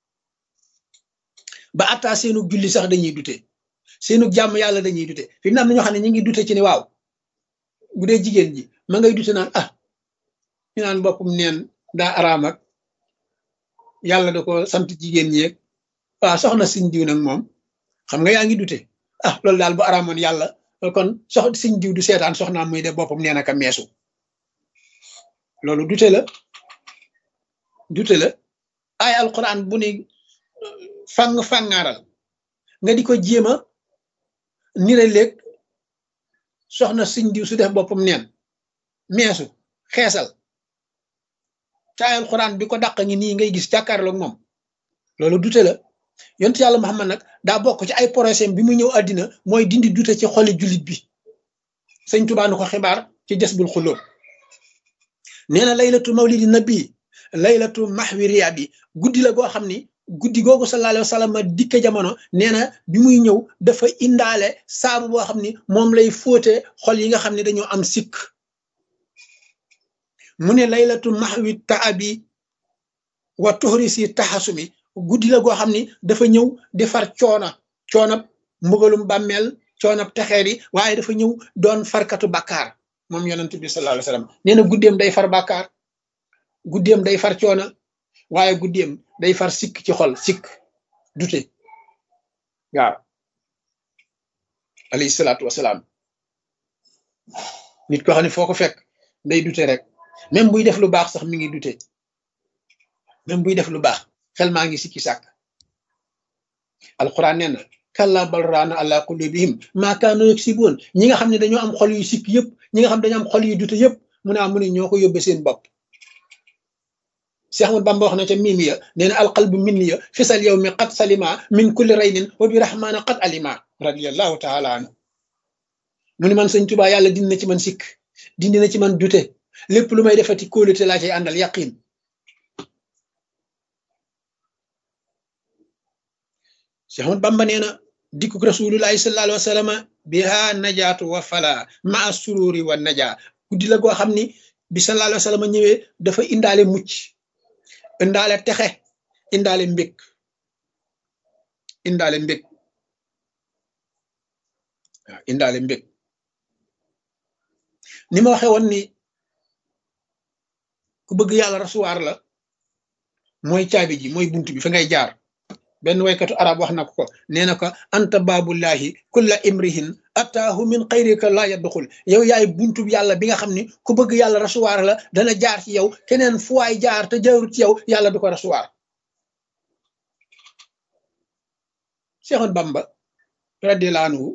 ba atta seenu julli sax dañuy dute seenu jàmm yàlla dañuy dute fi mu ne am na ñoo xam ne ñu ngi dute ci ni waaw bu dee jigéen ji ma ngay dute naan ñu naan boppam neen daa araam ak yàlla da ko sant jigéen ñi waaw soxna siñ diw nag moom xam nga yaa ngi dute loolu daal bu araamoon yàlla kon siñ diw du seetaan soxnaam muy de boppam nee na ka meesu loolu dute la ay alquran bu ni fangaaral nga di ko jéema nire léeg soxna siñ diw su def boppam neen meesu xeesal ca ay alquran bi ko dàq ngi nii ngay gis jàkkaarloog moom loolu dute la yonent yàlla Muhammad nag daa bokk ci ay projet bi mu ñëw àddina mooy dindi dute ci xoli jullit bi sëñ Tuubaa nu ko xibaar ci Jasbul Xulóob nee na laylatu mawlidi nabi laylatu mahwi riya bi guddi la goo xam ni guddi googu sallallahu alayhi wa sallam dikke jamono nee na bi muy ñëw dafa indaale saabu boo xam ni moom lay fóote xol yi nga xam ne dañoo am sikk mu ne laylatu mahwi taabi wa tuhrisi taxasumi guddi la goo xam ni dafa ñëw di far coonab mbugalum bàmmeel coonab texeer yi waaye dafa ñëw doon farkatu bàkkaar moom yonent bi sallallahu alayhi wa sallam nee na guddeem day far bàkkaar guddeem day far coona waaye guddeem day far sikk ci xol sikk dute waaw alayhi salaatu wasalaam nit ko xam ne foo ko fekk day dute rek même buy def lu baax sax mi ngi dute même buy def lu baax xel maa ngi sikki sàkk alquran nee na kalla bal raana ala qulubihim maa kaanu yaksibuun ñi nga xam ne dañoo am xol yu sikk yëpp ñi nga xam ne dañoo am xol yu dute yëpp mu ne ñoo ko yóbbe seen bopp Cheikh Ahmad Bamba wax na ca mimi ya nee na alqalbu minni ya fisal yow mi qad salima min kulli raynin wa bi rahmaana qad alima radiallahu taala anhu mu ne man sëñ Tuubaa yàlla dindi na ci man sikk dindi na ci man dute lépp lu may defati kóolute laa cay àndal yaqin Cheikh Ahmad Bamba nee na dikkuk rasulullahi sallallahu alayhi wa sallam biha najaatu wa fala maa sururi wa najaa guddi la goo xam ni bi sallallahu alayhi wa sallam ñëwee dafa indaale mucc indaale texe indaale mbég waaw indaale mbég ni ma waxee woon ni ku bëgg yàlla rasuwaar la mooy caabi ji mooy bunt bi fa ngay jaar benn waykatu arab wax na ko nee na ko anta baabullahi kulla imrihin attaahu min xayrika laa yadxul yow yaay buntu yàlla bi nga xam ni ku bëgg yàlla rasuwaar la dana jaar ci yow keneen fu waay jaar te jaarut ci yow yàlla du ko rasuwaar Cheikh Bamba radiyallahu anhu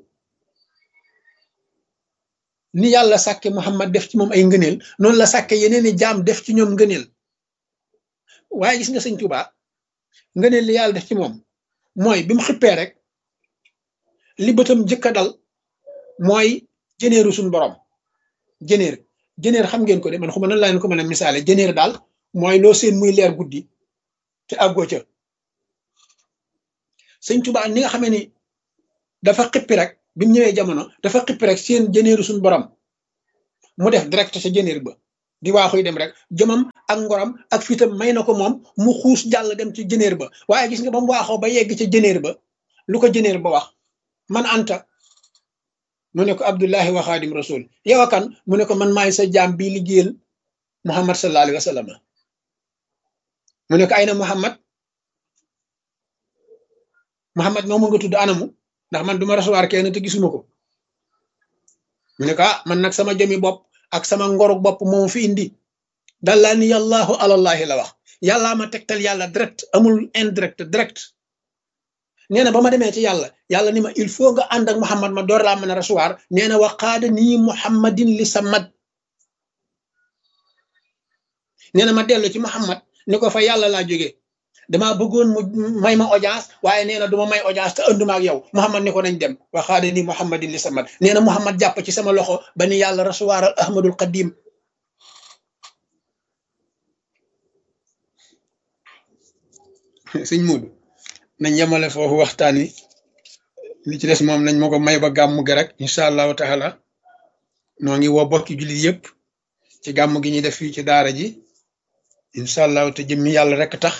ni yàlla sàkke Muhammad def ci moom ay ngëneel noonu la sàkke yeneen i jaam def ci ñoom ngëneel waaye gis nga sëñ Tuubaa ngëneel li yàlla def ci moom mooy bi mu xippee rek li bëtam jëkk a dal mooy jëneeru suñu borom jëneer xam ngeen ko de man xuma nan laa leen ko mën a misaale jëneer daal mooy loo seen muy leer guddi te àggoo ca sëñ Tuubaa ni nga xamee ni dafa xippi rek bi mu ñëwee jamono dafa xippi rek seen jëneeru suñu borom mu def direct sa jëneer ba di waaxuy dem rek jëmam ak ngoram ak fitam may na ko moom mu xuus jàll dem ci jëneer ba waaye gis nga ba mu waaxoo ba yegg ca jëneer ba lu ko jëneer ba wax man anta mu ne ko Abdullahi wa Xaadim Rasul yow kan mu ne ko man maay sa jaam bii liggéeyal Muhammad sallallahu alayhi wa sallam mu ne ko ay na Muhammad moom nga tudd anamu ndax man duma recevoir kenn te gisuma ko mu ne ko man nag sama jëmi bopp ak sama ngoru bopp moom fi indi dallaa ni yàllaahu alallahi la wax yàllaa ma tegtal yàlla direct amul indirect direct nee na ba ma demee ci yàlla ni ma il faut nga ànd ak Muhammad ma door laa mën a recevoir nee na waqaada nii Muhammadin li samad nee na ma dellu ci Muhammad ni ko fa yàlla laa jógee damaa bëggoon mu may ma audience waaye nee na du ma may audience te anduma ak yow Muhammad ni ko nañ dem waxaade ni Muhammadin li samad nee na Muhammad jàpp ci sama loxo ba ni yàlla recevoir al Ahmadul Qadim sëñ Moodu nañ yemale foofu waxtaan wi li ci des moom nañ ma ko may ba gàmm gi rek incha allahu taala noo ngi woo bokki jullit yëpp ci gàmm gi ñuy def fii ci daara ji incha allahu te jëmmi yàlla rek tax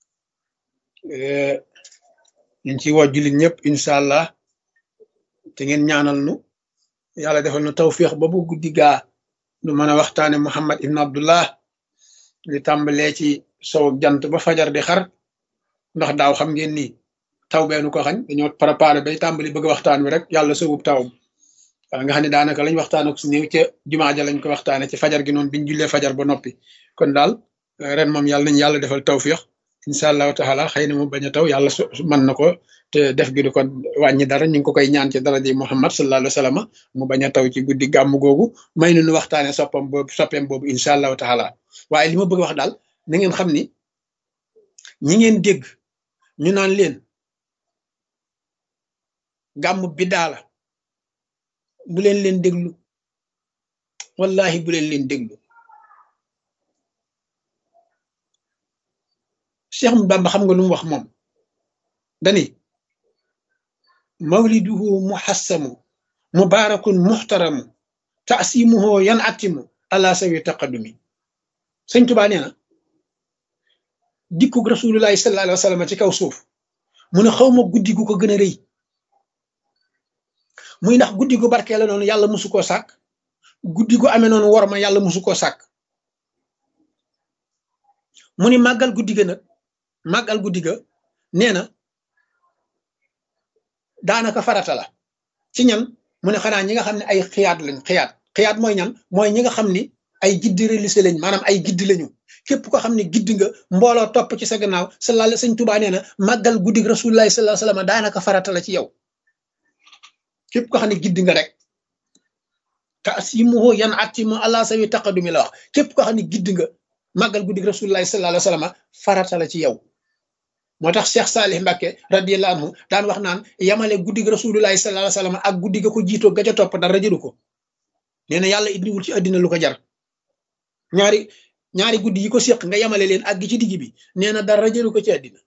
ñu ci woo jullit ñëpp incha allah te ngeen ñaanal nu yàlla defal nu tawfiix ba bu guddi gaa nu mën a waxtaane Muhammad ibn Abdullah li tàmbalee ci sow ak jant ba fajar di xar ndax daaw xam ngeen ni taw beenu ko xañ dañoo préparé bay tàmbali bëgg waxtaan wi rek yàlla sowub tawam wala nga xam ne daanaka lañ waxtaan ak su néew ca jumaa ja lañ ko waxtaane ci fajar gi noonu biñ jullee fajar ba noppi kon daal ren moom yàlla nañ yàlla defal tawfiix incha allahu taala xëy na mu bañ a taw yàlla mën na ko te def gi du ko wàññi dara ñu ngi ko koy ñaan ci daraja Muhammad sallallahu alayhi wa sallam mu bañ a taw ci guddi gàmm googu may nu waxtaane soppeem boobu incha allahu taala waaye li ma bëgg wax daal na ngeen xam ni ñi ngeen dégg ñu naan leen gàmm biddaa la bu leen déglu wallahi bu leen déglu Cheikh Bamba xam nga lu mu wax moom dani mawliduhu muhassamu mubarakun muhtaramu taasimuhu yan atimu ala sawi taqadumi sëñ Tuubaa nee na dikkug rasulullahi sallallahu alayhi wa sallam ci kaw suuf mu ne xaw ma guddi gu ko gën a rëy muy ndax guddi gu barkee la noonu yàlla musu koo sàkk guddi gu amee noonu worma yàlla musu koo sàkk mu ni màggal guddi ga nag màggal guddi ga nee na daanaka farata la ci ñan mu ne xanaa ñi nga xam ne ay xiyaat lañ xiyaat mooy ñan mooy ñi nga xam ni ay giddi religieux lañ maanaam ay giddi lañu képp ko xam ne giddi nga mbooloo topp ci sa gannaaw sallallahu sëñ Tuubaa nee na màggal guddi rasulullahi sallallahu alayhi wasallam daanaka farata la ci yow képp ko xam ne giddi nga rek taasimuhu yan atimu ala sawi taqadumi la wax képp ko xam ne giddi nga màggal guddi rasulullahi sallallahu alayhi wasallam farata la ci yow moo tax Cheikh Salih Mbacke radiyallahu anhu daan wax naan yamale guddi rasulullahi sallallahu alayhi wasallam ak guddi ga ko jiitoo ga ca topp dara jëru ko nee na yàlla indiwul ci àddina lu ko jar ñaari guddi yi ko séq nga yamale leen ak gi ci digg bi nee na dara jëru ko ci àddina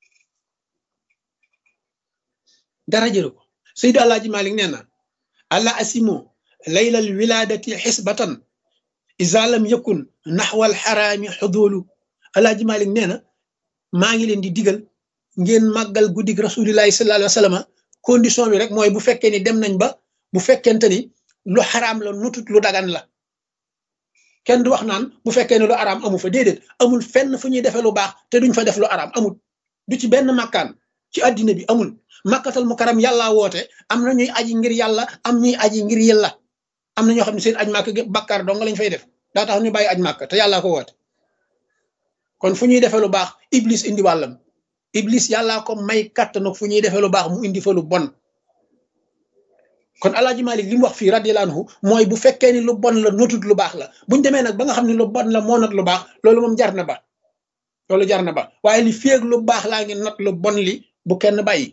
dara jëru ko Seydi Alaaji Malik nee na alla asimo laylal wiladati xisbatan iza lam yakun naxwal xaraami xudulu Alaaji Malik nee na maa ngi leen di digal ngeen màggal guddig rasulillahi sallallahu alayhi wa sallam condition bi rek mooy bu fekkee ni dem nañ ba bu fekkente ni lu xaraam la nutut lu dagan la kenn du wax naan bu fekkee ne lu araam amu fa déedéet amul fenn fu ñuy defee lu baax te duñ fa def lu araam amul du ci benn makkaan ci addina bi amul makkatal mukarram yàllaa woote am na ñuy aji ngir yàlla am ñuy aji ngir yàlla am na ñoo xam ne seen aj màkk bakkaar dong lañ fay def daa tax ñu bàyyi aj màkk te yàllaa ko woote kon fu ñuy defee lu baax iblis indi wàllam iblis yàllaa ko may kàttan fu ñuy defee lu baax mu indi fa lu bon kon Alaaji Malik li mu wax fii radiyallahu anhu mooy bu fekkee ni lu bon la notut lu baax la buñ demee nag ba nga xam ne lu bon la moo not lu baax loolu moom jar na ba loolu jar na ba waaye li féeg lu baax laa ngi not lu bon li bu kenn bàyyi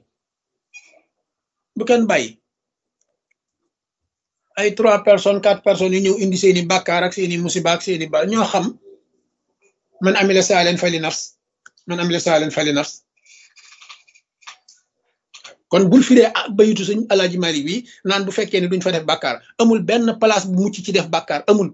ay 3 personnes 4 personnes yu ñëw indi seeni bàkkaar ak seeni musiba ak seeni ba ñoo xam man amila saalen fali nafs kon bul firee bayitu sëñ Alaaji Malik wi naan bu fekkee ne duñ fa def bàkkaar amul benn place bu mucc ci def bàkkaar amul.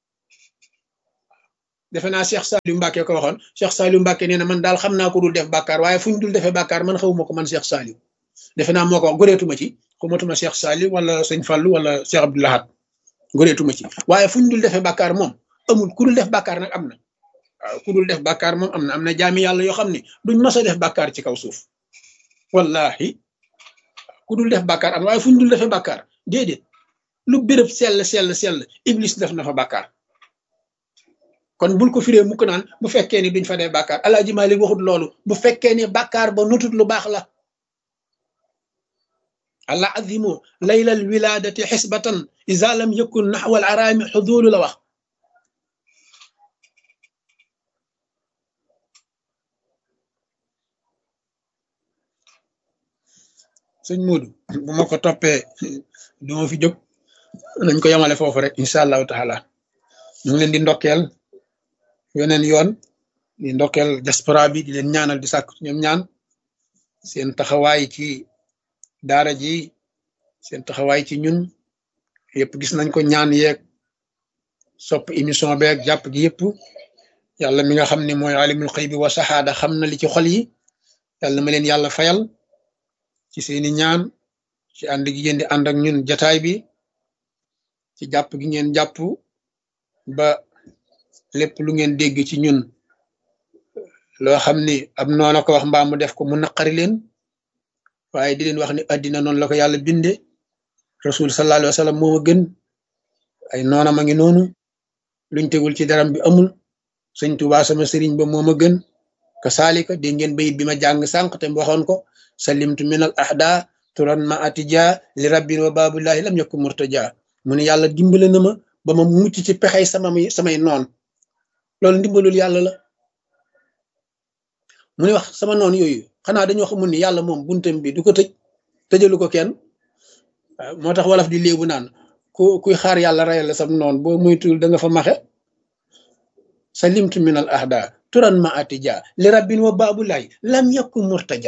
defe naa Cheikh Saliou Mbacke ko waxoon Cheikh Saliou Mbacke nee na man daal xam naa ko dul def bàkkaar waaye fu ñu dul defee bàkkaar man xawuma ko man Cheikh Saliou defe naa moo ko wax goreetuma ci xumatuma Cheikh Saliou wala sëñ Fallou wala Cheikh Abdou Lahad goreetuma ci waaye fu ñu dul defee bàkkaar moom amul ku dul def bàkkaar nag am na waaw ku dul def bàkkaar moom am na jaami yàlla yoo xam ne duñ mas a def bàkkaar ci kaw suuf wallahi ku dul def bàkkaar am waaye fu ñu dul defee bàkkaar déedéet lu béréb sell iblis def na fa bàkkaar kon bul ko firee mukk naan bu fekkee ni duñ fa def bàkkaar Alaaji Maalik waxut loolu bu fekkee ni bàkkaar ba nutut lu baax la alla azimu laylal wiladati xisbatan iza lam yakun naxwal araami xudulu la wax sëñ Moodu bu ma ko toppee duma fi jóg nañ ko yemale foofu rek incha allahu taala ñu ngi leen di ndokkeel yeneen yoon di ndokkeel diaspora bi di leen ñaanal di sàkk ñoom ñaan seen taxawaay ci daara ji seen taxawaay ci ñun yëpp gis nañ ko ñaan yeeg sopp émission beeg jàpp gi yëpp yàlla mi nga xam ne mooy alimul xëy bi wa saxaada xam na li ci xol yi yàlla ma leen yàlla fayal ci seeni ñaan ci ànd gi ngeen di ànd ak ñun jataay bi ci jàpp gi ngeen jàpp ba lépp lu ngeen dégg ci ñun loo xam ni ab noona ko wax mbaa mu def ko mu naqari leen waaye di leen wax ni addina noonu la ko yàlla binde rasul sallallahu alayhi wa sallam moo ma gën ay noona ma ngi noonu luñ tegul ci daram bi amul sëñ Tuubaa sama sëriñ ba moo ma gën ka saalika dégg ngeen bayit bi ma jàng sànq te waxoon ko salimtu min al ahda turan ma atija li rabbin wa babullahi lam yakun murtaja mu ne yàlla dimbale na ma ba ma mucc ci pexey samay noon loolu ndimbalul yàlla la mu ne wax sama noon yooyu xanaa dañoo xamul ni yàlla moom buntam bi du ko tëjalu ko kenn moo tax wolof di léebu naan kuy xaar yàlla rayal la sam noon boo muytul da nga fa maxe salimtu min al ahda turan ma atija li rabbin wa babullahi lam yakun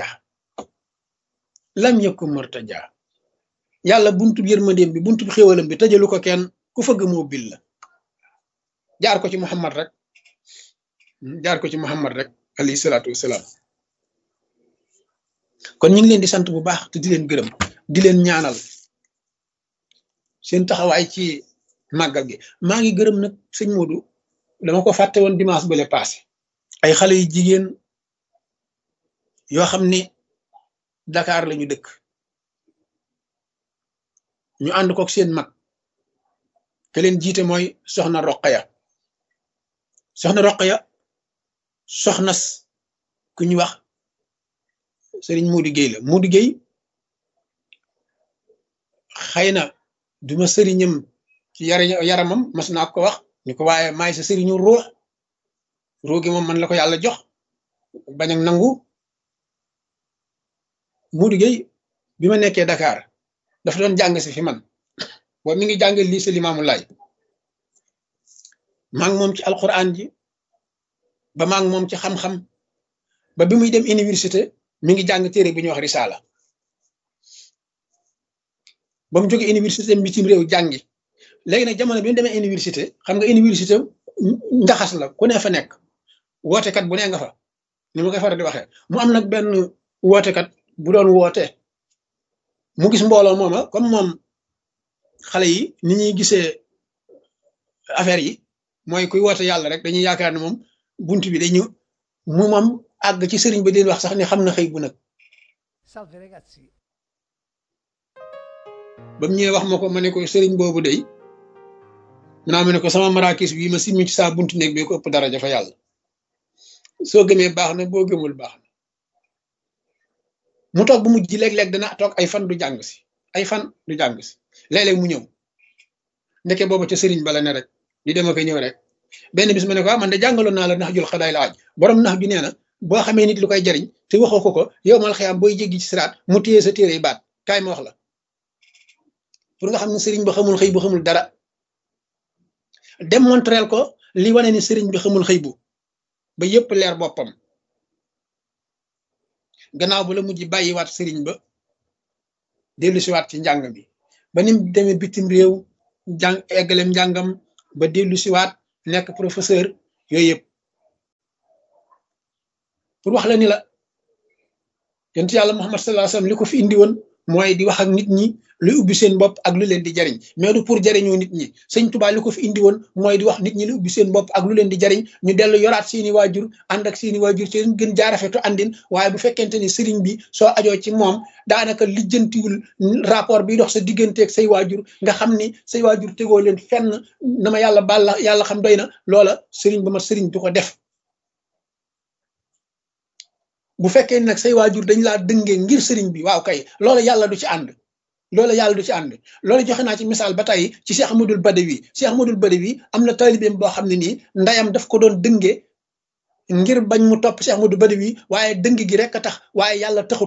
murtaja yàlla buntu yërmandeem bi buntu xéwalam bi tëjalu ko kenn ku fëgg moo bil la jaar ko ci Muhammad rek alayhi salaatu wasalaam kon ñu ngi leen di sant bu baax te di leen gërëm di leen ñaanal seen taxawaay ci màggal gi maa ngi gërëm nag sëñ Modou dama ko fàtte woon dimanche bële passé ay xale yu jigéen yoo xam ni Dakar lañu dëkk ñu ànd kook seen mag ke leen jiite mooy soxna Roqaya soxnas ku ñu wax sëriñ Modou Gueye la Modou Gueye xëy na duma sëriñam ci yaramam mas naa ko wax ñu ko waaye maay sa sëriñu ruux gi moom man la ko yàlla jox bañ ak nangu Modou Gueye bi ma nekkee Dakar dafa doon jàng si fi man boobu mi ngi jàng lycée Limamou Laye maa ngi moom ci alquran ji ba maa ngi moom ci xam-xam ba bi muy dem université mi ngi jàng téere bi ñuy wax Risala ba mu jógee université bitim réew jàngi léegi nag jamono bi mu demee université xam nga université njaxas la ku ne fa nekk wootekat bu ne nga fa ni ma koy faral di waxee mu am nag benn wootekat bu doon woote mu gis mbooloo mooma comme moom xale yi ni ñuy gisee affaire yi mooy kuy woote yàlla rek dañuy yaakaar ne moom bunt bi dañu mu moom àgg ci sëriñ bi leen wax sax ni xam na xëy bu nag ba mu ñëwee wax ma ko ma ne ko sëriñ boobu day naa ma ne ko sama marakis bii ma simmi ci saa buntu néeg bi ko ëpp daraja fa yàlla soo gëmee baax na boo gëmul baax na mu toog bu mujj léeg-léeg dana toog ay fan du jàng si léeg-léeg mu ñëw ndeke boobu ca sëriñ bala ne rek di dem ak ñëw rek benn bis ma ne ko man de jàngaloon naa la nax jul xadaay la aj borom nax ju nee na boo xamee nit lu koy jariñ te waxoo ko yow mal xëyam booy jéggi ci siraat mu téye sa téere baat kaay ma wax la pour nga xam ne sëriñ bi xamul xëy bu xamul dara démontreel ko li wane ni sëriñ bi xamul xëy bu ba yépp leer boppam gannaaw bu la mujj bàyyiwaat sëriñ ba dellu siwaat ci njàng mi ba nim demee bitim réew jàng eggalem njàngam ba dellu siwaat nekk professeur yooyu yëpp pour wax la ni la yonent yàlla Muhammad sallallahu alayhi wasallam li ko fi indi woon mooy di wax ak nit ñi luy ubbi seen bopp ak lu leen di jariñ mais du pour jariñoo nit ñi sëñ Tuubaa li ko fi indi woon mooy di wax nit ñi lu ubbi seen bopp ak lu leen di jariñ ñu dellu yoraat seeni waajur ànd ak seeni waajur ci leen gën jaarafetu àndin waaye bu fekkente ni sëriñ bi soo ajoo ci moom daanaka lijjantiwul rapport bi dox sa digganteeg say waajur nga xam ni say waajur tegoo leen fenn na ma yàlla baal la yàlla xam doy na loola sëriñ ba ma sëriñ du ko def bu fekkee nag say waajur dañ laa dëngee ngir sëriñ bi waaw kay loolu yàlla du ci ànd loolu yàlla du ci ànd loolu joxe naa ci misaal ba tey ci Cheikh Ahmadul Badawi Cheikh Ahmadul Badawi am na taalibeem boo xam ne nii ndayam daf ko doon dëngee ngir bañ mu topp Cheikh Ahmadul Badawi waaye dëng gi rek a tax waaye yàlla taxut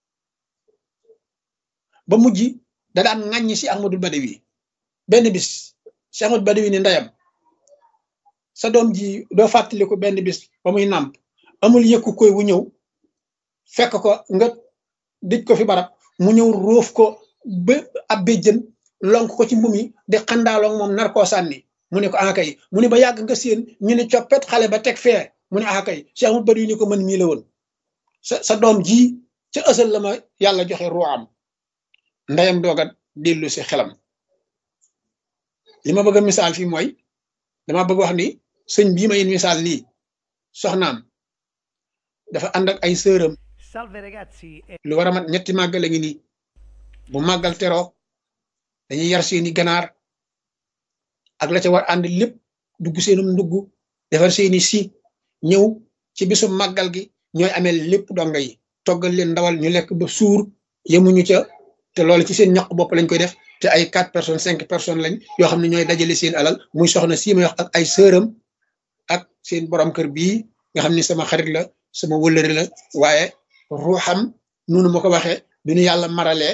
ba mujj da daan ŋàññi Cheikh Ahmadul Badawi benn bis Cheikh Ahmadul Badawi ni ndayam sa doom ji doo fàttaliku benn bis ba muy nàmp amul yëkku koy wu ñëw fekk ko nga dëj ko fi barab mu ñëw róof ko ba ab béjjën lonk ko ci mbum yi di xandaaloog moom nar koo sànni mu ne ko akay mu ne ba yàgg nga séen ñu ne coppet xale ba teg fee mu ne akay Cheikh Ahmadou Badawi ni ko mën mii la woon sa doom ji ca ësal la ma yàlla joxe ruwaam ndeyam doog a dellu si xelam li ma bëgg a misaal fii mooy dama bëgg wax ni sëñ bii may misaal nii soxnaam dafa ànd ak ay sëram lu war a mat ñetti màggal a ngi nii bu màggal teroo dañuy yar seeni ganaar ak la ca war ànd lépp dugg seenum ndugg defar seeni si ñëw ci bisu màggal gi ñooy amee lépp donga yi toggal leen ndawal ñu lekk ba suur yemuñu ca te loolu ci seen ñaq bopp lañ koy def te ay 4 personnes 5 personnes lañ yoo xam ne ñooy dajale seen alal muy soxna sii may wax ak ay sëram ak seen borom kër bii nga xam ni sama xarit la sama wëllëri la waaye ruuxam noonu ma ko waxee du ñu yàlla maralee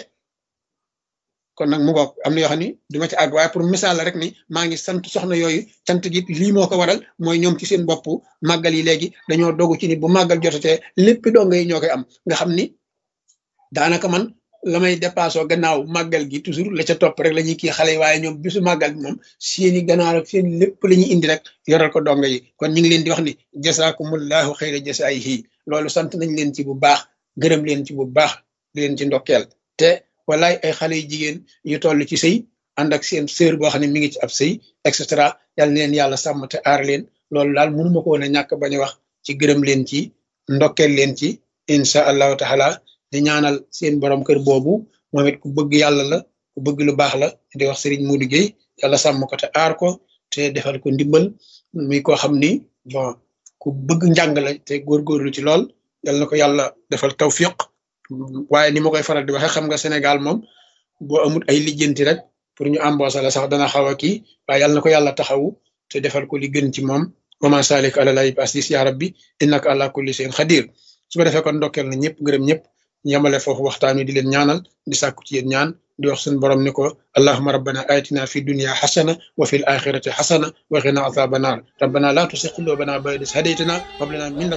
kon nag mu ngoog am na yoo xam ni duma ci àgg waaye pour misaal la rek ni maa ngi sant soxna yooyu sant gi lii moo ko waral mooy ñoom ci seen bopp màggal yi léegi dañoo dogu ci ni bu màggal jotatee lépp donga yi ñoo koy am nga xam ni daanaka man la may dépassé gannaaw màggal gi toujours la ca topp rek la ñuy kii xale yi waaye ñoom bisu màggal bi moom seeni ganaar ak seen lépp la ñuy indi rek yoral ko donga yi kon ñu ngi leen di wax ni jasaakumullahu xayra jasaayihi loolu sant nañ leen ci bu baax gërëm leen ci bu baax di leen ci ndokkeel te walaay ay xale yu jigéen yu toll ci sëy ànd ak seen sœur boo xam ne mi ngi ci ab sëy et cetera yal na leen yàlla sàmm te aar leen loolu daal mënuma ko woon a ñàkk bañ a wax ci gërëm leen ci ndokkeel leen ci incha allahu taala di ñaanal seen borom kër boobu moom it ku bëgg yàlla la ku bëgg lu baax la di wax Serigne Modou Gueye yàlla sàmm ko te aar ko te defal ko ndimbal muy koo xam ni bon ku bëgg njàng la te góorgóorlu ci lool yal na ko yàlla defal tawfiq waaye ni ma koy faral di waxe xam nga Sénégal moom boo amul ay lijjanti rek pour ñu embaucher la sax dana xaw a kii waaye yal na ko yàlla taxawu te defal ko li gën ci moom wama salik ala lay basis ya rabbi innaka ala kulli shay'in xadir su ko defee kon ndokkeel na ñëpp gërëm ñëpp yamale foofu waxtaan wi di leen ñaanal di sàkku ci yéen ñaan di wax suñu borom ni ko allahumma rabbana atina fi dunya hasana wa fil akhirati hasana wa qina adhaban nar rabbana la tuzigh qulubana ba'da idh hadaytana wa hab lana min